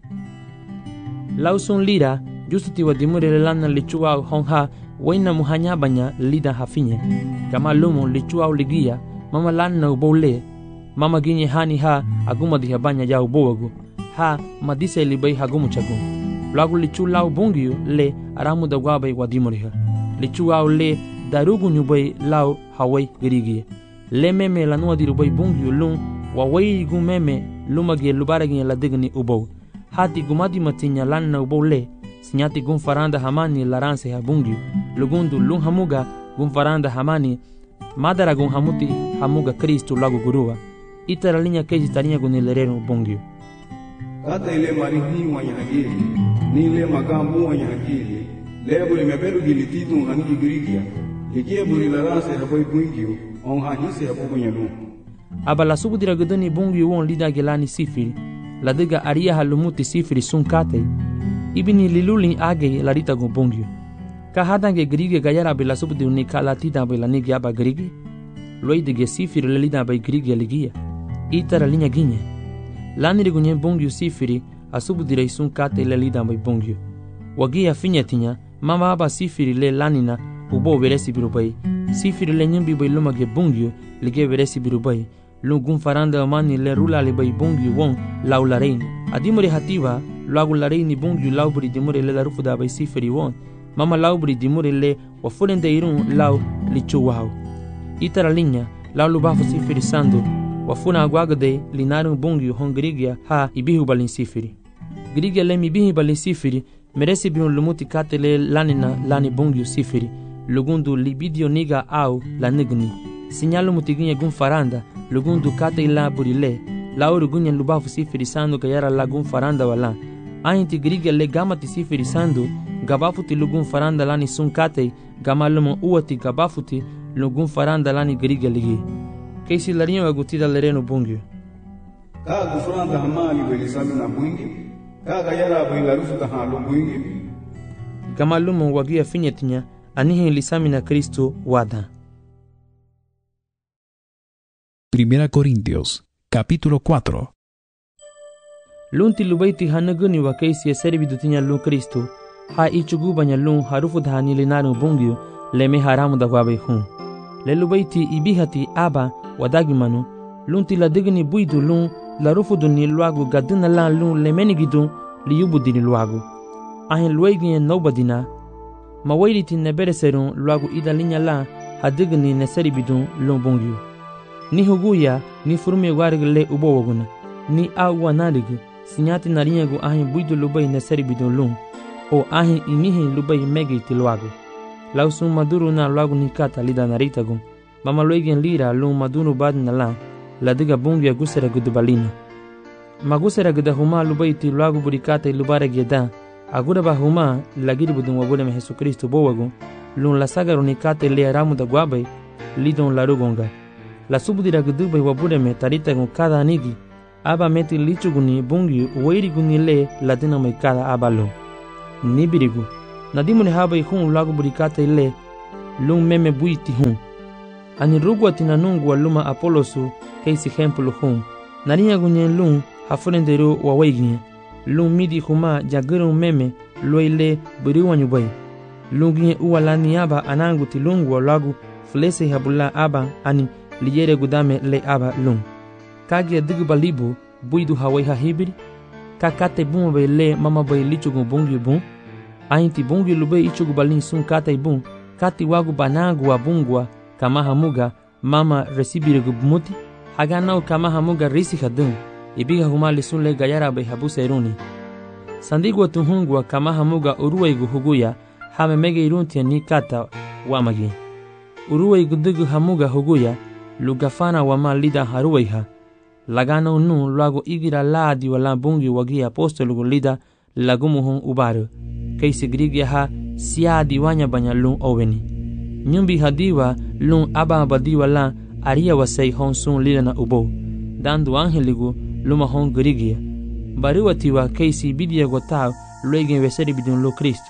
lausun lira justuti wa dimure lana lichu hao hongha waina muhanya banya lidan hafinye kama lumo lichu hao ligia mama lana ubole mama ginye hani ha aguma diha banya ya ubowagu ha madise libai hagumu chagu lagu lichu lau bongyu le aramu da gwabai wa dimure lichu au le darugu nyubai lau hawai gerigi le meme la nuwa dirubai bungyu lung wawai gu meme lumage lubaragi la digni ubo hati gumadi matinya lanna ubo le sinyati gun faranda hamani laranse ha bungyu lugundu lung hamuga gun faranda hamani madara gun hamuti hamuga Kristo lagu guruwa itara linya keji tarinya gun ilerenu bungyu kata ile marihi wanya hakili ni ile makambu wanya hakili lebo le mebelu gilititu aniki grigia likie buri la rase hapo bungyu on hanise hapo bunyalu abala subudira gudani bungyu won lida gelani sifiri ladiga aria halumuti sifiri sunkate ibini liluli age larita go bungyu ka hadange grigia gayara bela subudi unikala tida bela nigi aba grigi loidige sifiri lida bay grigia ligia itara linya ginye lani rigunye bungyu sifiri asubudira sunkate lida bay bungyu wagia finyatinya mama aba sifiri le lanina ubo veresi birubai sifiri le nyimbi bai lumage bungyu lige veresi birubai lungun faranda mani le rula le bai bungyu won laula reini adimure hativa lagu la reini bungyu laubri dimure le la rufuda bai sifiri won mama laubri dimure le wafurende irun lau lichu wao itara linya lau lubafu sifiri sandu wafuna agwagade linarun bungyu hongrigia ha ibihu balin sifiri grigia le mibihi balin sifiri meresi biun lumuti katele lanina lani bongyu sifiri lugundu libidio niga au la nigni sinyalu mutiginya gun faranda lugundu kate la burile lauru gunya lubafu sifiri sandu kayara la gun faranda wala ainti griga le gamati sifiri sandu gabafuti lugun faranda lani sunkate gamalumo uati gabafuti lugun faranda lani griga ligi keisi larinyo agutida lereno bongyu ka gu faranda hamali belisami na bungyu kaga yara bai larufu ta halu mwingi gamalumo wagia finyetinya anihe lisami na Kristo wada. Primera Corintios, capítulo cuatro. Lunti lubaiti hanaguni wa keisi servidutinya lu Kristo ha ichugu banya lu harufu dhani linaru bungyu leme haramu da gwabe hun le lubaiti ibihati aba wadagimanu lunti la digni buidu lu la rufu duni luagu gadina la lu lemenigidu liyubu dini luagu ahin luegi nobadina mawairiti nebere serun luagu ida linya la hadigni neseri bidun lu bungyu ni huguya ni furmi warg le ubo waguna ni awa narigi sinyati narinyagu ahin buidu lubai neseri bidun lu o ahin imihi lubai megi ti luagu lausun maduru na luagu nikata lida naritagu mama luegi lira lu maduru badina la ladiga bungya gusera gudubalina magusera gida huma lubaiti luagu burikata ilubare geda agura ba huma lagiri budun wabule me Jesu Kristo bowagu lun la saga runikata le aramu da gwabai lidon larugonga la subudira gudubai wabule me tarita gon kada nigi aba meti lichuguni bungi wairiguni le ladina maikada aba lung. Nibirigu, nadimune haba ihun lagu burikata ile lung meme buiti hun. Ani rugwa tina nungu wa luma Apolosu keisi hempulu hun. Narinya gunye lung hafurenderu wa waiginye. Lung midi huma jagiru meme loile buriwa nyubai. Lunginye uwa lani aba anangu ti lungu wa lagu flese habula aba ani liyere gudame le aba lung. Kage digu balibu buidu hawai hahibiri. Kakate bun be le mama bay lichugu bungi bun. Ainti bungi lube ichugu balin sun kate bun. Kati wagu banagu wa bungwa kama hamuga mama resibire gubmuti. Haganau kama hamuga risi hadun. Ibiga humali sun le gayara bay habu seruni. Sandigwa tuhungwa kama hamuga uruwaigu huguya. Hame mege iruntia ni kata wamagi. Uruwaigu digu hamuga huguya. Lugafana wama lida haruwaiha. Lagano nu luago igira ladi wala bungi wagi apostolugu lida lagumuhun ubaru. Kaisi grigia ha siadi wanya banya lung oweni. Nyumbi hadiwa lung aba abadiwa la aria wasei hon sun lida na ubo. Dandu angeligu luma hon grigia. Baruatiwa kaisi bidia gotao luegen weseri bidun lo Kristu.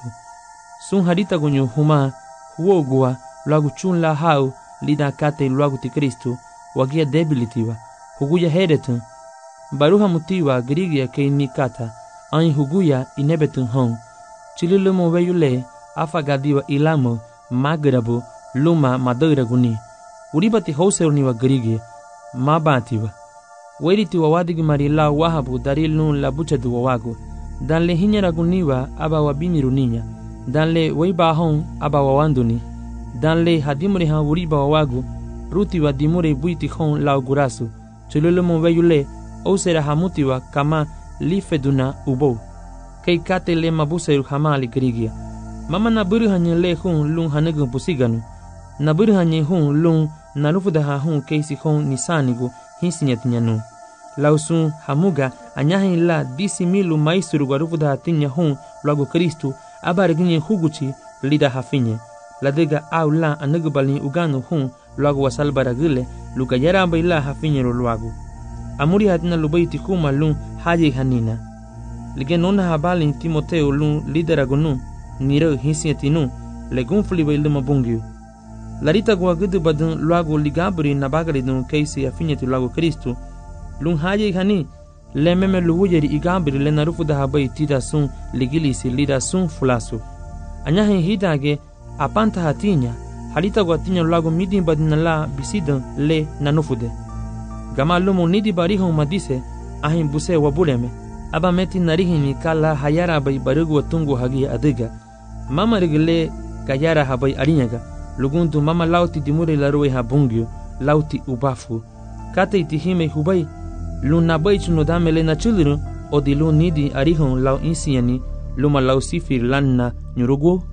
Sun harita gunyu huma huogua luagu chun la hau lida kate luagu ti Kristu wagia debilitiwa. Huguya heretun, baruha mutiwa grigia kei nikata, ai huguya inebetun hon. Chililumo weyule, afagadiwa ilamo, magrabu, luma madoira guni. Uribati houseruniwa grigia, mabatiwa. Weritiwa wadigi marila wahabu darilun la buchadu wawagu. Danle hinyara guniwa aba wabiniru ninya. Danle weiba hon aba wawanduni. Danle hadimure ha uriba wawagu, ruti wa dimure buiti hon la gurasu. Chululumo weyule, osera hamutiwa kama lifeduna ubo. Kei kate le mabuseru hamali grigia. Mama naburu hanye le hun lung hanegun pusiganu. Naburu hanye hun lung narufudaha hun keisi hun nisanigu hinsinyatinyanu. Lausun hamuga anyahin la disi milu maisuru garufudaha tinya hun luago Kristu abariginye huguchi lida hafinye. Ladega au la anegubalin uganu hun luago wasalbaragile luka yaramba ila hafinyero luagu. Amuri hatina lubaiti kuma lung haji hanina. Lige nona habalin Timoteo lung lideragunu, niro hinsietinu, legun fliba iluma bungiu. Larita guagudu badun luagu ligabri nabagaridun keisi hafinyeti luagu Kristu, lung haji hani, le meme luwujeri igabri le narufu da habai tida sun ligilisi lida sun fulasu. Anyahin hitage apanta hatinya, halita guatinya luagu midin badinala bisidun le nanufude. Gama lumu nidi barihon madise, ahin buse wabuleme, aba meti narihini kala hayara bai barugu watungu hagi adiga. Mama rigile gayara habai arinyaga, lugundu mama lauti dimure laruwe habungyo, lauti ubafu. Kate itihime hubai, luna bai chunodamele na chuluru, odi lu nidi arihon lau insiani, luma lau sifir lanna nyurugu.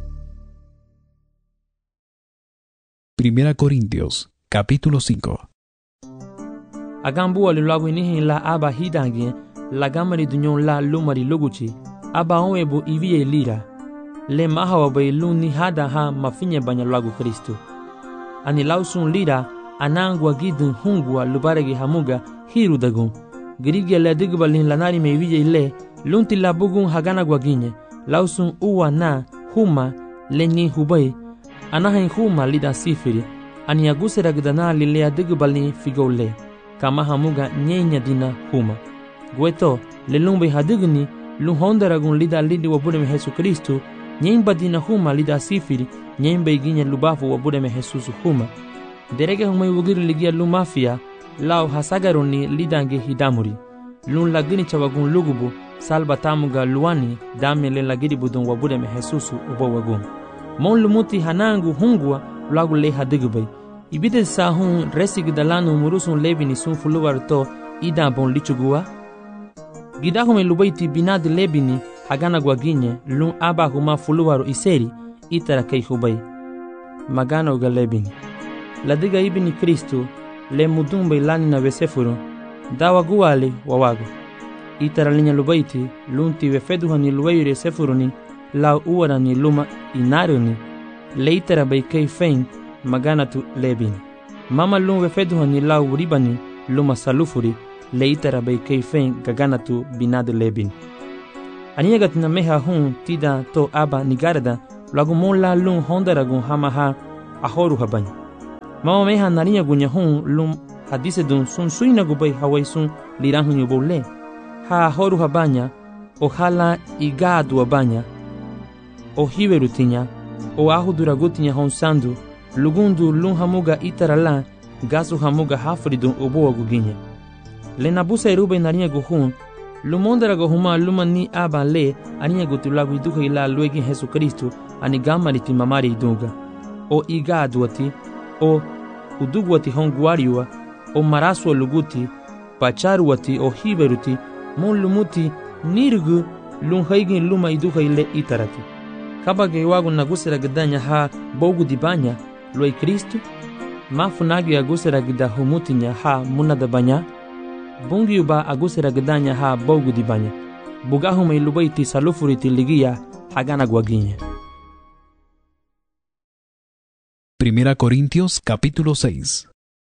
Primera Corintios, capítulo cinco. Agambu alulagu inihin la aba hidangie, la gamari dunyon la lumari luguchi, aba onwebu ivie lira. Le mahawa bai luni hada ha mafinye banya lagu Kristu. Ani lausun lira, anangwa gidun hungwa lubaregi hamuga hiru dagun. Grigia le digbalin lanari me ivie le, lunti la bugun hagana gwaginye, lausun uwa na huma lenyi hubai, anahin huma lida sifiri, ani agusera gdana lilea digbalin figole. Kama hamuga nyenya dina huma. Gweto, le lumbe hadigni, luhondaragun lida lidi wabudeme Jesu Kristu, nyemba dina huma lida sifiri, nyemba iginya lubafu wabudeme Jesus huma. Derege huma iwugiri ligia lumafia, lao hasagaruni lidange hidamuri. Lun lagini chawagun lugubu, salba tamuga luani, dame le lagiri budun wabudeme Jesus ubo wagun. Mon lumuti hanangu hungwa, lagu le hadigubay. Ibide sahun resig dalanu murusun lebini sun fuluwar to ida bon lichugua. Gidahume lubaiti binad lebini hagana gwaginye lun aba huma fuluwaru iseri itara kei hubay. Magana uga lebini. Ladiga ibini Kristu le mudumbe lani na wesefuru dawa guwali wawagu. Itara linya lubaiti lunti wefeduhani luwayuri sefuruni lau uwarani luma inaruni le itara bay kei fein magana tu lebini. Mama lun wefeduhani lau uribani luma salufuri le itara bay keifen gaganatu binadu lebin. Aniagat na meha hun tida to aba nigarada lagu mola lun hondaragun hamaha ahoru habanya. Mama meha narinya gunya hun lum hadise dun sun suina gubay hawai sun lirahun yubole. Ha ahoru habanya o hala igadu abanya o hiverutinya o ahu duragutinya hon sandu lugundu lun hamuga itarala gasu hamuga hafridun oboa guginya. Le nabusa irube narinya guhun lumondara gohuma lumani aba le aninya gutulagu iduka ila luegi Jesu Kristu ani gamariti mamari idunga o igaduati o uduguati honguariua o marasua luguti pacharuati o hiveruti mon lumuti nirgu lun haigin luma iduka ile itarati kabage wagu nagusera gdanya ha bogu dibanya loi Kristu mafunagi agusera gda humutinya ha munada banya bungi ba agusera gdanya ha bogu dibanya bugahuma ilubaiti salufuriti ligia hagana guaguiña. Primera Corintios capítulo seis.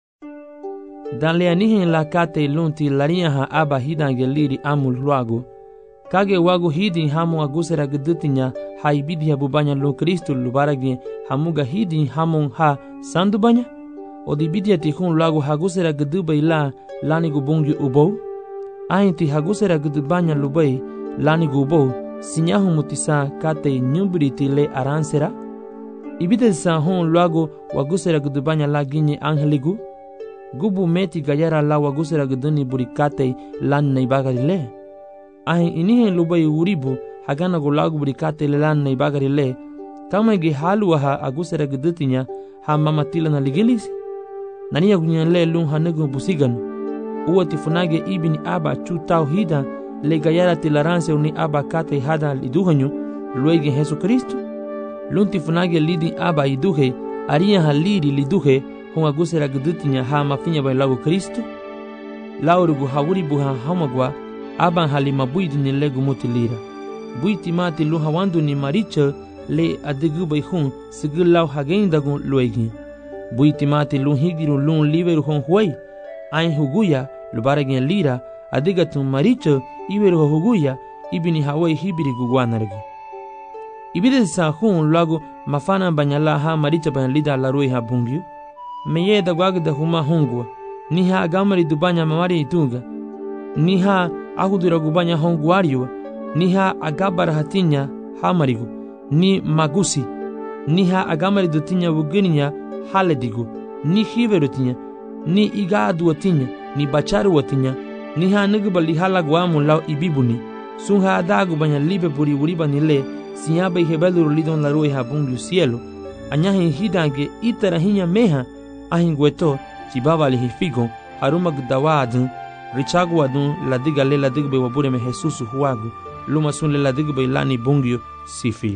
Danle anihin la kate lunti laria ha aba hidan geliri amul luagu kage wagu hidin hamu agusera gdutinya ha ibidi bubanya lu Kristu lubaragi hamuga hidin hamun ha sandu banya odibidia tikun luagu hagusera gdubai la lani gubungi ubou ainti hagusera gdubanya lubai lani gubou sinyahu mutisa kate nyubriti le aransera ibide sa hon luagu wagusera gdubanya la ginye angeligu gubu meti gayara la wagusera gduni burikate lan naibagari le ahi inihe lubai uribu hagana gulagu burikate le lan naibagari le kama ge halu ha agusera gdutinya ha mamatila na ligilisi naniya gunyan le lun hanugu busigan uwati funage ibini aba chu tauhida le gayara tilaranse uni aba kate hada liduhanyu luege Jesu Kristu lunti funage lidi aba iduhe aria halidi liduhe hon agusera gdutinya ha mafinya bai lagu Kristu laurugu hawuri buha hamagwa aban halima buidu ni legu mutilira buiti mati lu hawandu ni maricha le adigu bai hun sigil lau hagendagun luegi buiti mati lu higiru lun liveru hon huai ain huguya lubaragin lira adigatun maricha iveru huguya ibini hawai hibiri guguanargi ibide sa hun lagu mafana banyala ha maricha banyalida larui ha bungyu meye da gwagda huma hungwa ni ha gamari dubanya mamari itunga ni ha ahudura gubanya honguario ni ha agabara hatinya hamarigu ni magusi ni ha agamari dutinya wugininya haledigu ni hiverutinya ni igadu watinya ni bacharu watinya ni ha nugubali halagwamu lau ibibuni sun ha adagu banya libe buri uriba ni le sinyaba ihebeluru lidon larui ha bungu cielo anyahin hidange itara hinya meha ahingweto chibaba lihifigo haruma gdawadun richagu adun ladiga le ladigbe wabure me Jesus huagu luma sun le ladigbe lani bungyo sifi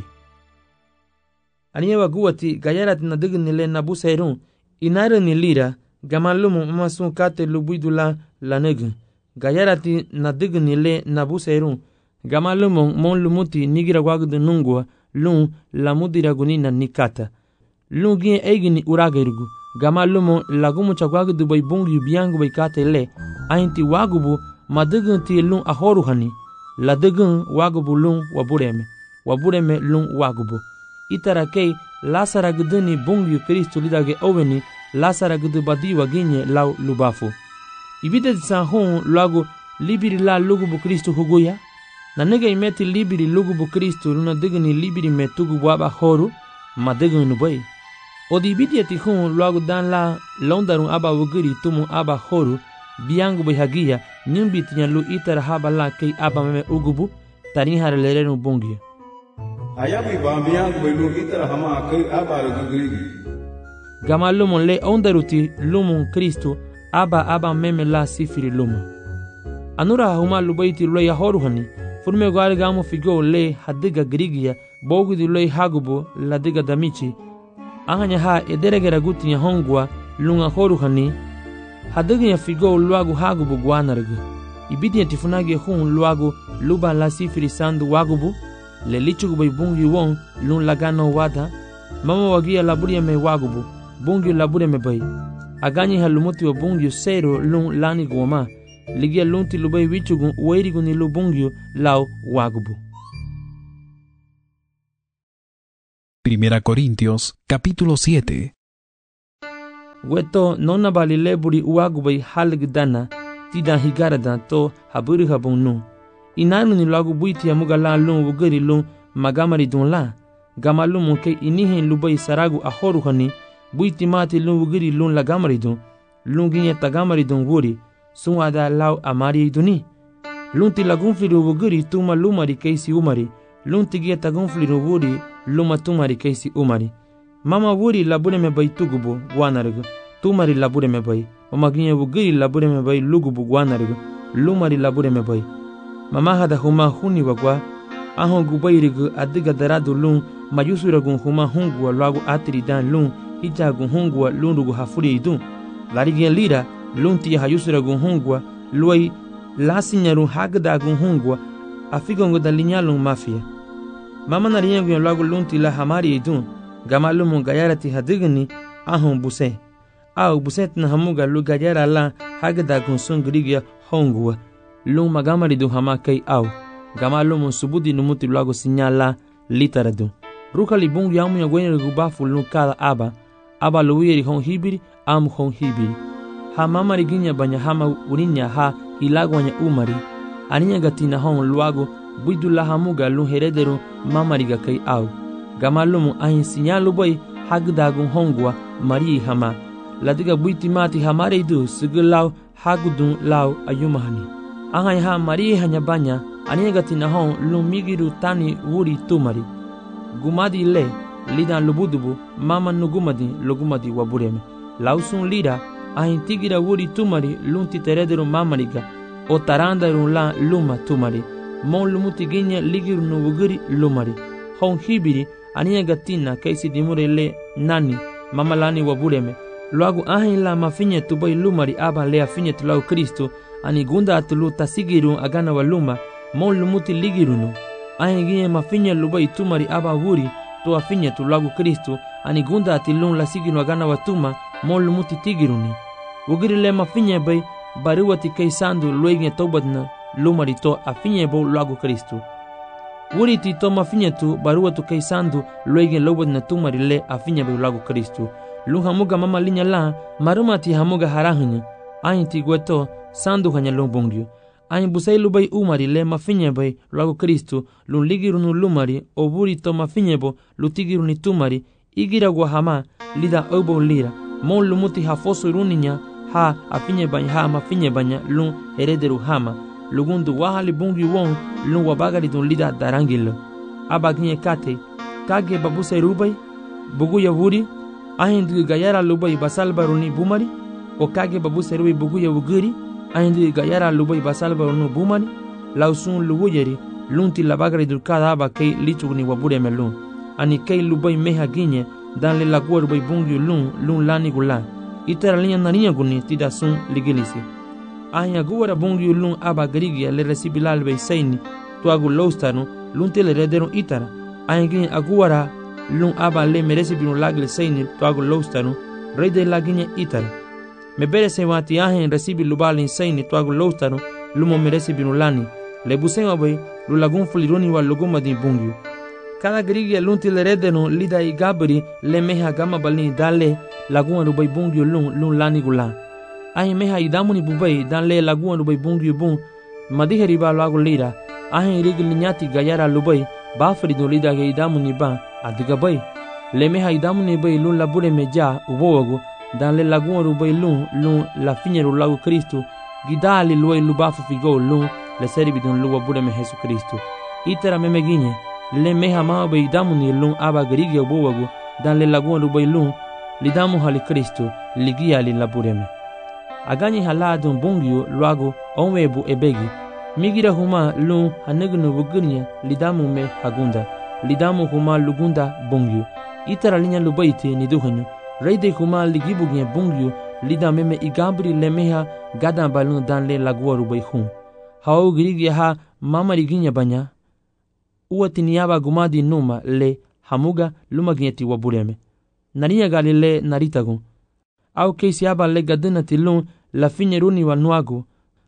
aniwa guwati gayarat na digni le nabusairun inara ni lira gamalumu masun kate lubuidula laneg gayarati na digni le nabusairun gamalumu mon lumuti nigira wagdu nungwa lun lamudira gunina nikata lun gien eigini uragirgu gamalumu lagumu chagwagdu bay bungyu biangu bay kate le ainti wagubu madigun ti lun ahoru hani ladigun wagubu lun wabureme wabureme lun wagubu itara kei lasara gduni bungyu Kristu lidage oweni lasara gdu badi waginye lau lubafu ibide san hon lagu libiri la lugubu Kristu huguya na nega imeti libiri lugubu Kristu luna digni libiri metugu waba horu madigun nubay odi bidiati hon lagu dan la londarun aba wugiri tumu aba horu biangu bihagia nyumbi tinya lu itara haba la kei aba meme ugubu tani hare lerenu bungi ayabi ba biangu bilu itara hama kei aba lugiri gama lumon le ondaruti lumon Kristu aba aba meme la sifiri luma anura huma lubaiti lo ya horu hani furme gwari gamu figo le hadiga grigia bogu di lo hagubu la diga damichi ahanya ha ederegera gutinya hongwa lunga horu hani hadiga ya figo luagu hagubu guanargu ibidi tifunage hun luagu luba la sifiri sandu wagubu le lichugu bay bungi won lun lagano wada mama wagia laburia me wagubu bungi laburia me bay aganyi halumuti wa bungi sero lun lani goma ligia lunti lubai wichugun uwairigun ni lubungyo lau wagubu. Primera Corintios, capítulo siete. Weto nona bali leburi uagubai halgdana tida higarada to haburi habunu. Inanu ni lagu buiti amuga la lun wugari lun magamari dun la. Gamalu muke inihin lubai saragu ahoru hani buiti mati lun wugari lun lagamari dun. Lun ginye tagamari dun wuri sun ada lau amari duni. Lunti lagun fliru wugari tuma lumari keisi umari. Lunti gie tagun fliru wuri luma tumari keisi umari. Mama wuri labure me bai tugubu guanargu. Tumari labure me bai. Mama ginye wugari labure me bai lugubu guanargu. Lumari labure me bai. Mama hada huma huni wagwa. Ahon gubairigu adiga daradu lun. Mayusuragun huma hungua lagu atiri dan lun. Hijagun hungua lunrugu hafuri idun. Larigen lira lunti hayusuragun hungua. Luai lasinyaru hagdagun hungua. Afigongo da linyalun mafia. Mama nariyengun lagu lunti la hamari idun. Gamalumun gayarati hadigani ahon buse. Au buset na hamuga lu gayara la hagdagun sungrigia hongua. Lung magamari du hama kay au. Gamalumun subudi numuti lagu sinyala litaradu. Ruka libung yamu ya gwenye gubafu lung kada aba. Aba luwiri hong hibiri am hong hibiri. Ha mama riginya banya hama urinya ha ilagwanya umari. Aninya gatina hong luago buidu la hamuga lung herederu mama riga kay au. Gamalumun ahin sinyalu boy hagdagun hongwa mari hama. Ladiga buiti mati hamare du sigilau hagudun lau ayumahani. Angai ha mari hanya banya aninya gatina hong lumigiru tani wuri tumari. Gumadi le lidan lubudubu mama nugumadi lugumadi wabureme. Lausun lira ahin tigira wuri tumari lunti terederu mamariga o tarandaru la luma tumari. Mon lumuti ginya ligiru nubugiri lumari. Hong hibiri aninya gatina kaisi dimure le nani mama lani wabureme. Luagu ahin la mafinye tubai lumari aba le afinye tulau Kristo. Ani gunda atulu tasigiru agana waluma mon lumuti ligirunu. Ahin ginye mafinye lubai tumari aba wuri to afinye tulagu Kristo. Ani gunda atilun la sigiru agana watuma mon lumuti tigiruni. Wugiri le mafinye bay baruwati kay sandu luegne tobadna lumari to afinye bo lagu Kristo. Wuri ti to mafinye tu baruwatu kay sandu luegne lobadna tumari le afinye bo lagu Kristo. Lung hamuga mama linya la maruma ti hamuga harahunya. Ahin ti gweto sandu hanya lung bungyu. Ahin busay lubay umari le mafinye bay lagu Kristo. Lung ligirunu lumari o wuri to mafinye bo lutigiruni tumari. Igira guahama lida obo lira. Mon lumuti hafoso iruninya ha afinye banya ha mafinye banya lung herederu hama. Lugundu wahali bungyu wong lung wabagari dun lida darangilo. Abaginye kate kage babusay rubay buguya wuri. Ahin du gayara lubai basal baruni bumari o kage babu serui buguya wugiri. Ahin du gayara lubai basal baruni bumari lausun luwuyeri lunti labagari dulkada aba kay lichugni wabure melun. Ani kay lubai meha ginye dan le lagua rubai bungyu lun lun lani gula. Itera linya narinya guni tida sun ligilisi. Ahin aguara bungyu lun aba garigia le resibilal bei saini tuagu lostanu lunti le rederun itara. Ahin ginye aguara lung aba le meresi binu lagle saini tuagu lostanu rey de laginya itara. Me bere se wati ahen resibi lubalin saini tuagu lostanu lumo meresi binu lani. Le busen abai lulagun fuliruni wa luguma di bungyu. Cada grigia lunti le redenu lida i gabri le meha gama balini dale lagun rubai bungyu lung lung lani gula. Ahen meha idamuni bubai dan le lagun rubai bungyu bung madihe riba lagu lira. Ahen rigil nyati gayara lubai bafri do lida ge idamuni ba adiga bay le meha idamuni bay lun labure meja ubowago dan le lagun rubai lun lun la finyeru lagu Kristo gidali luai lubafu figo lun le seribi dun luwa bude me Jesu Kristo. Itera meme ginye le meha ma bay idamuni lun aba garigi ubowago dan le lagun rubai lun lidamu hali Kristo ligia li labure me. Agani haladun bungyu luago onwebu ebegi migira huma lun hanegnu bugurnya lidamu me hagunda. Lidamu huma lugunda bungyu. Itara linya lubaiti ni duhanyu. Reide huma ligibugnya bungyu. Lida meme igabri lemeha gadan balun dan le lagua rubai hun. Hau girigi ha mama riginya banya. Uati niyaba gumadi numa le hamuga lumaginyati wabureme. Narinya gali le naritagun. Au keisi aba le gadena tilun la finye runi wa nuagu.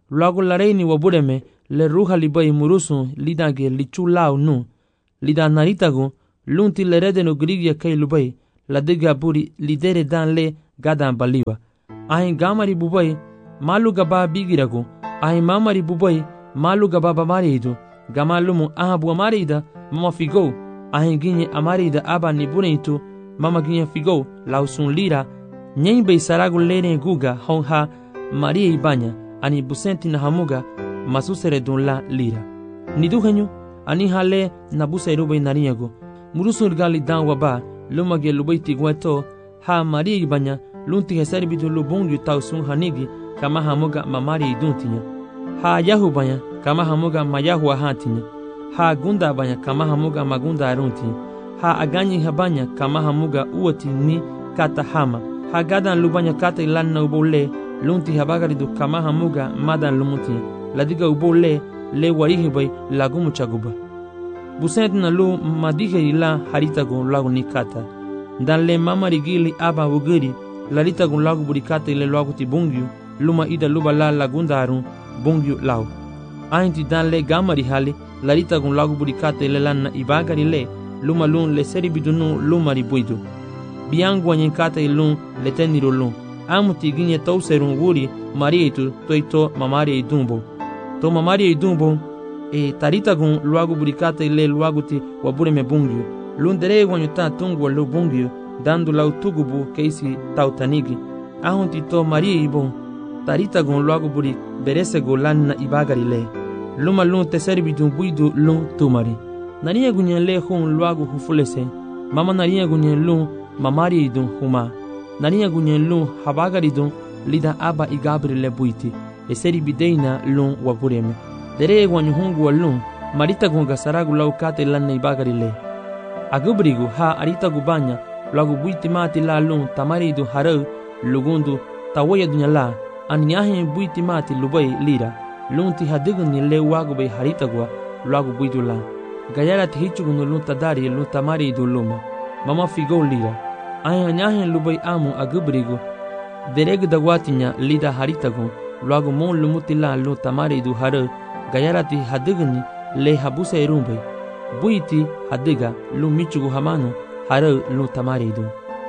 luego la reini wabureme le ruja libai murusun lidage lichulau nu lida naritagu lunti le redenu grigia kai lubai la diga buri lidere dan le gadan baliwa ahin gamari bubai malu gaba bigiragu ahin mamari bubai malu gaba bamaridu gamalumu aha bu amarida mama figo ahin ginye amarida aba ni buneitu mama ginye figo lausun lira nyen bei saragu lene guga honha maria ibanya ani busenti na hamuga masusere dun la lira ni duhenyu ani hale na busairu bei nariego murusul gali dan waba lumage lubai tigweto ha maria ibanya lunti hesari bidu lubungu tausun hanigi kama hamuga mamari iduntinya ha yahu banya kama hamuga mayahu ahatinya ha gunda banya kama hamuga magunda aruntinya ha aganyi habanya kama hamuga uoti ni kata hama ha gadan lubanya kata ilanna ubole lunti habagaridu kama hamuga madan lumutinya ladiga ubole le warihi bay lagumu chaguba busent na lu madihe ila haritago lagu nikata dan le mamari gili aba wugiri larita gun lagu burikata ile lagu ti bungyu luma ida luba la lagundarun bungyu lau ainti dan le gamari hali larita gun lagu burikata ile lanna ibagari le luma lun le seri bidunu lumari buidu biangu anyenkata ilun le teniro lun amuti ginye tauserun wuri marietu toito mamari idumbo to mamari idumbo e tarita gun lagu burikata ile lagu ti wabure me bungyu lun dere wanyuta tungu lu bungyu dando lau tugubu keisi tautanigi ahunti to maria ibon tarita gon luago buri berese go lanna ibagari le luma lun te serbi dun buidu lun tumari nariya gunyen le hun luago hufulese mama nariya gunyen lun mamari idun huma nariya gunyen lun habagari dun lida aba igabri le buiti e serbi deina lun wabureme dere gwanyu hungu lun marita gon gasaragu lau kate lanna ibagari le agubrigu ha arita gubanya lagu buiti mati la lun tamaridu harau lugundu tawaya dunya la anyahe buiti mati lubai lira lunti hadigni le wagu bei haritagwa lagu buidu la gayara ti hichugunu lun tadari lun tamaridu luma mama figo lira ay anyahe lubai amu agubrigu dereg dagwatinya lida haritagu lagu mon lumuti la lun tamaridu harau gayara ti hadigni le habuse irumbai buiti hadiga lun michugu hamanu harau lun tamaridu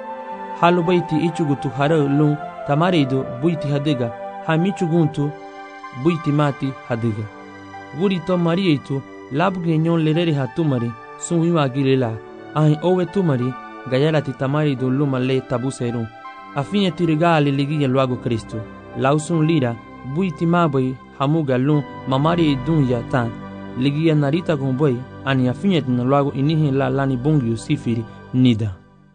halu baiti ichugutu harau lun tamaridu buiti hadiga hamichuguntu buiti mati hadiga guri to marietu labge nyon lerere hatumari sun wiwa gilela ai owe tumari gayarati tamaridu luma le tabuseru afinye tirigali ligiya luago Kristo lausun lira buiti mabai hamuga lun mamari dunya tan ligiya narita gomboy ani afinye na luago inihi la lani bungyu sifiri nida.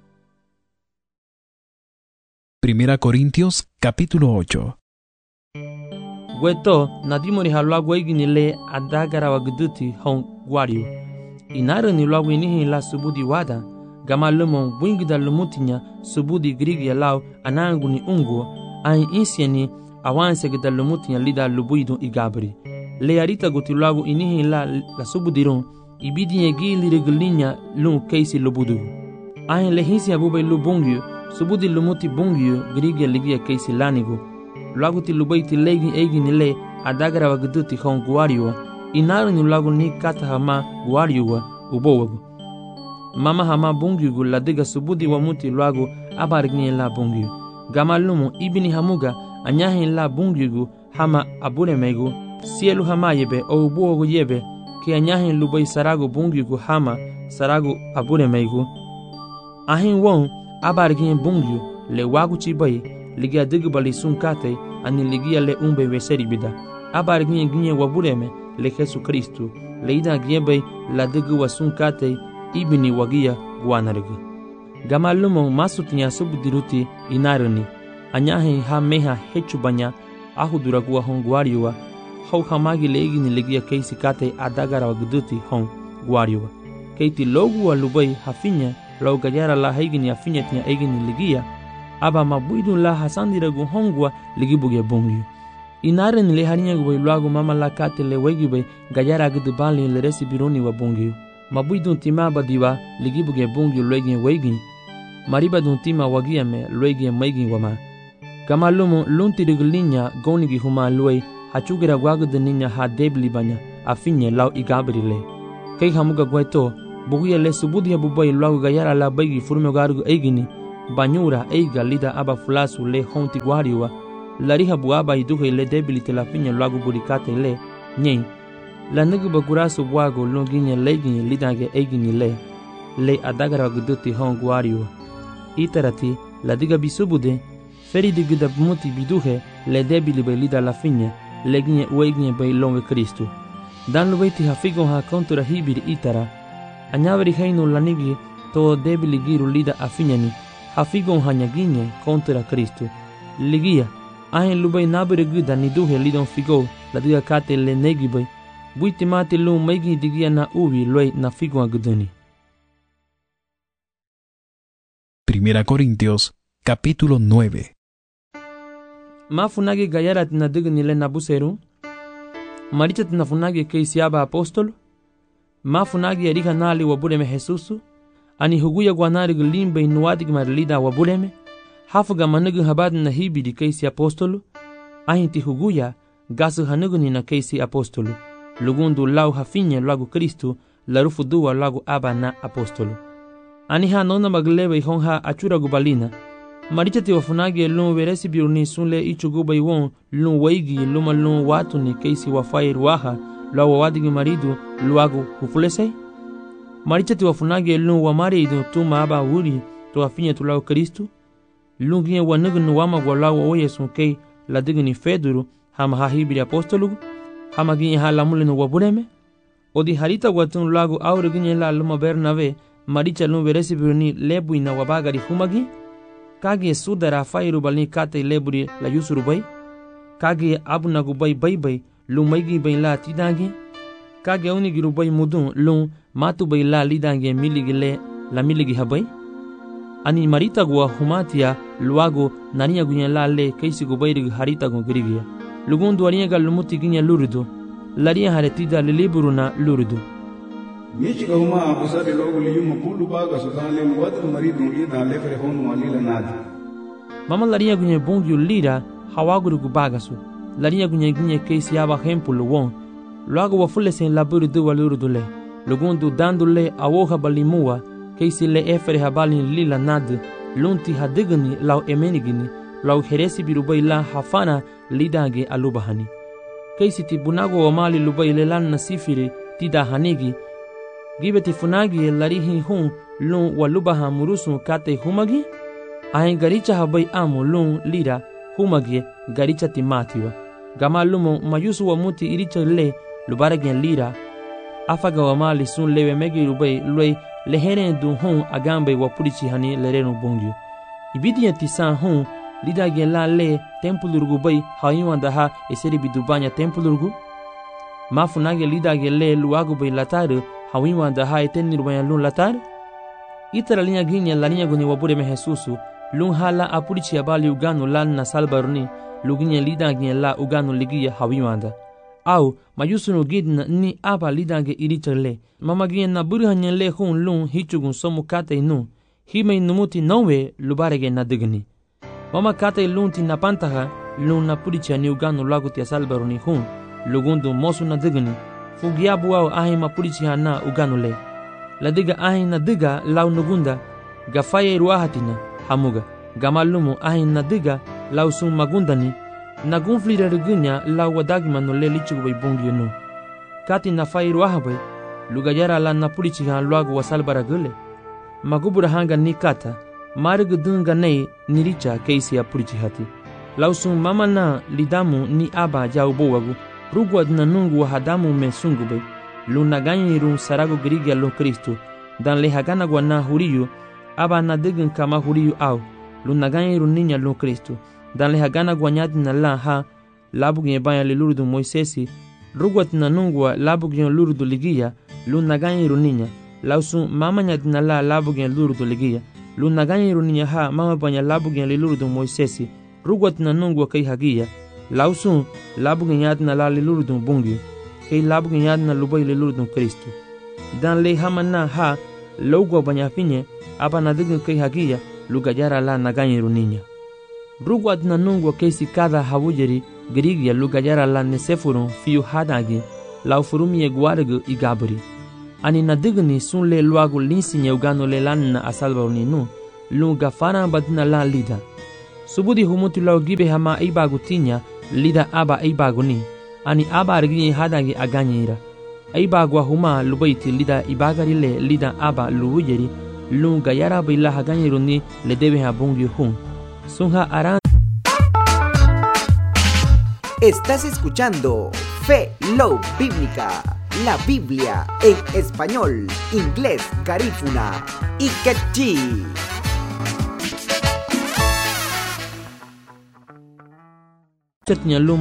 Primera Corintios capítulo ocho. Weto nadimori halwago igini le adagara wagduti hon guario inara ni lwago inihi la subudi wada gama lumon bwingida lumutinya subudi grigi lao anangu ni ungo ai insieni awanse gida lumutinya lida lubuidu igabri le arita guti lwago inihi la la subudiron ibidinye gili reglinya lun keisi lubudu ai le hinsi abube lubungyu subudi lumuti bungyu grigi ligia keisi lanigu lagu ti lubaiti legi egi nile adagara wagduti hon guario inaru ni lagu ni kata hama guario ubowagu mama hama bungigu ladiga subudi wa muti lagu abargni la bungigu gamalumu ibini hamuga anyahi la bungigu hama abure megu sielu hama yebe o ubowagu yebe ki anyahi lubai saragu bungigu hama saragu abure megu ahin won abargni bungigu le wagu chibai ligia digbali sunkate ani ligia le umbe weseri bida abar ginye ginye wabureme le Jesu Kristu le ida giebe la digu wasunkate ibini wagia guanargu gamalumo masutinya subudiruti inaruni anyahe ha meha hechubanya ahuduragua honguariwa hau hamagi le igini ligia keisi kate adagara wagduti hon guariwa keiti logu walubai hafinya lau gajara la haigini afinya tinya egini ligia aba mabuidu la hasandira gu hongwa ligibuge bongyu inaren le harinya gu luagu mama la kate le wegibe gajara gu bali le resi bironi wa bongyu mabuidu tima badiwa ligibuge bongyu legi wegi mariba dun tima wagia me legi megi wama kama lumu lunti rigulinya goni gi huma luai hachugira guagu de niña ha debli banya afinye lau igabri le kai hamuga gueto buguya le subudia bubai lagu gayara la baigi furme garu eigini banyura eiga lida aba fulasu le honti guariwa lariha buaba iduhe le debli te la finye lagu burikate le nyen la nugu bagurasu buago longinya legini lidange eigini le le adagara guduti hon guariwa itarati la diga bisubude feri digida muti biduhe le debili be lida la finye leginye ueginye be longe Kristu dan lueti hafigo ha kontura hibir itara anyaveri heinu lanigi to debili giru lida afinyani hafigo hanyaginye kontura Kristu ligia ahen lubei nabere guda niduhe lidon figo la diga kate le negibe buiti mate lu megi digia na uvi loi na figo aguduni. Primera Corintios, capítulo nueve. Mafunagi gayara tina digni le nabuseru maricha tina funagi ke siaba apostolo mafunagi erika nali wabuleme Jesusu ani huguya gwanari glimbe inuadi gmarlida wabuleme hafuga manugu habad na hibidi ke si apostolo ahinti huguya gasu hanugu ni na ke si apostolo lugundu lau hafinye lagu Kristu larufu duwa lagu aba na apostolo ani ha nona maglebe honha achura gubalina maricha ti wafunagi lun veresi biurni sunle ichuguba iwon lun waigi luma lun watu ni keisi wafai ruaha la wawadigi maridu luagu hufulesei maricha ti wafunagi lun wamari idu tuma aba wuri to afinye tu lau Kristu lun ginye wanugu nuwama gwa lau oye sunkei la digni feduru hama hahibiri apostolugu hama ginye ha lamulinu wabuleme odi harita watun lagu aure ginye la luma Bernave maricha lun veresi biurni lebu ina wabagari humagi kage sudara fairu balni kate leburi la yusuru bay kage abuna gubai bay bay lu maigi bay la tidange kage oni giru bay mudun lu matu bay la lidange miligi le la miligi habay ani marita gua humatia luago nania gunya la le kaisi gubai rig harita gu grigia lugundu aria gal lumuti ginya lurudu laria haretida le liburuna lurudu Michiga huma abusade logo liyuma bulu baga sudan le wadru maridu ida le fere honu walila nadi. Mama laria gunye bongyu lira hawaguru gubagasu. Laria gunye gunye keisi aba hempulu won. Luago wafule sen laburu du waluru dule. Lugundu dandule awoha balimua keisi le efere habali lila nad. Lunti hadigani lau emenigini lau heresi birubai la hafana lidange alubahani. Keisi tibunago wamali lubai lelan nasifiri tida hanigi gibeti funagi larihi hun lun walubaha murusu kate humagi ahen garicha habai amu lun lira humagi garicha timatiwa gama lumo mayusu wa muti iricha le lubaragen lira afaga wa mali sun lewe megi rubai loi lehene du hun agambe wa purichi hani lerenu bongyu ibidi tisan hun lida gen la le tempulurgu bai hayuan daha eseri bidubanya tempulurgu mafunagi lida gen le luagu bai lataru hawiwa da ha etenni rubaya lun latar itara linya ginya lania guni wabure me Jesusu lun hala apurichi abali uganu lan na salbarni luginya lida ginya la uganu ligia hawiwa da au mayusunu gidna ni aba lidange irichale mama ginya na burhanya le hun lun hichugun somu kate nu hime numuti nowe lubarege na digni mama kate lunti na pantaha lun na purichi ani uganu laguti salbarni hun lugundu mosu na digni fugiabu au ahi mapurichi hana uganule ladiga ahi na diga lau nugunda gafaye ruahatina hamuga gamalumu ahi na diga lau sun magundani nagunflira rigunya lau wadagima no le lichugu bai bungi nu kati na faye ruahabai lugayara la napurichi han luagu wasalbara gule magubura hanga ni kata marigu dunga nei niricha keisi ya purichi hati lau sun mama na lidamu ni aba jaubo wagu rugwa na nungu wa hadamu me sungube luna ganyi run sarago grigia lo Kristu dan le hagana gwa na huriyu aba na digin kama huriyu au luna ganyi run ninya lo Kristu dan le hagana gwa nyadi na la ha labu gye banya le lurudu Moisesi rugwa na nungu wa labu gye lurudu ligia luna ganyi run ninya lausu mama nyadi na la labu gye lurudu ligia luna ganyi run ninya ha mama banya labu gye le lurudu Moisesi rugwa na nungu wa kai hagia lausun labu ganyad na la lilurdun bungi kay labu ganyad na lubay lilurdun Kristu dan le hamana ha logwa banyafinye aba na digin kay hagia lugajara la naganyiru ninya Ruguat nanungwa kesi kada hawujeri Grigia lugayara la nesefurun fiu hadagi la ufurumi guargu i gaburi. Ani nadigni sun le luagu linsi ugano le lanna asalbaruni nu lunga fana badina la lida. Subudi humutu lau gibe hama ibagu tinya lida aba ibaguni. Ani aba arginye hadagi aganyira. Ibagwa huma lubaiti lida ibagari le lida aba luwujeri lunga yara bila haganyiruni le debe habungi hun. Sunha aran. Estás escuchando Fe Love Bíblica, la Biblia en español, inglés, garífuna y quechí. Cetnya lum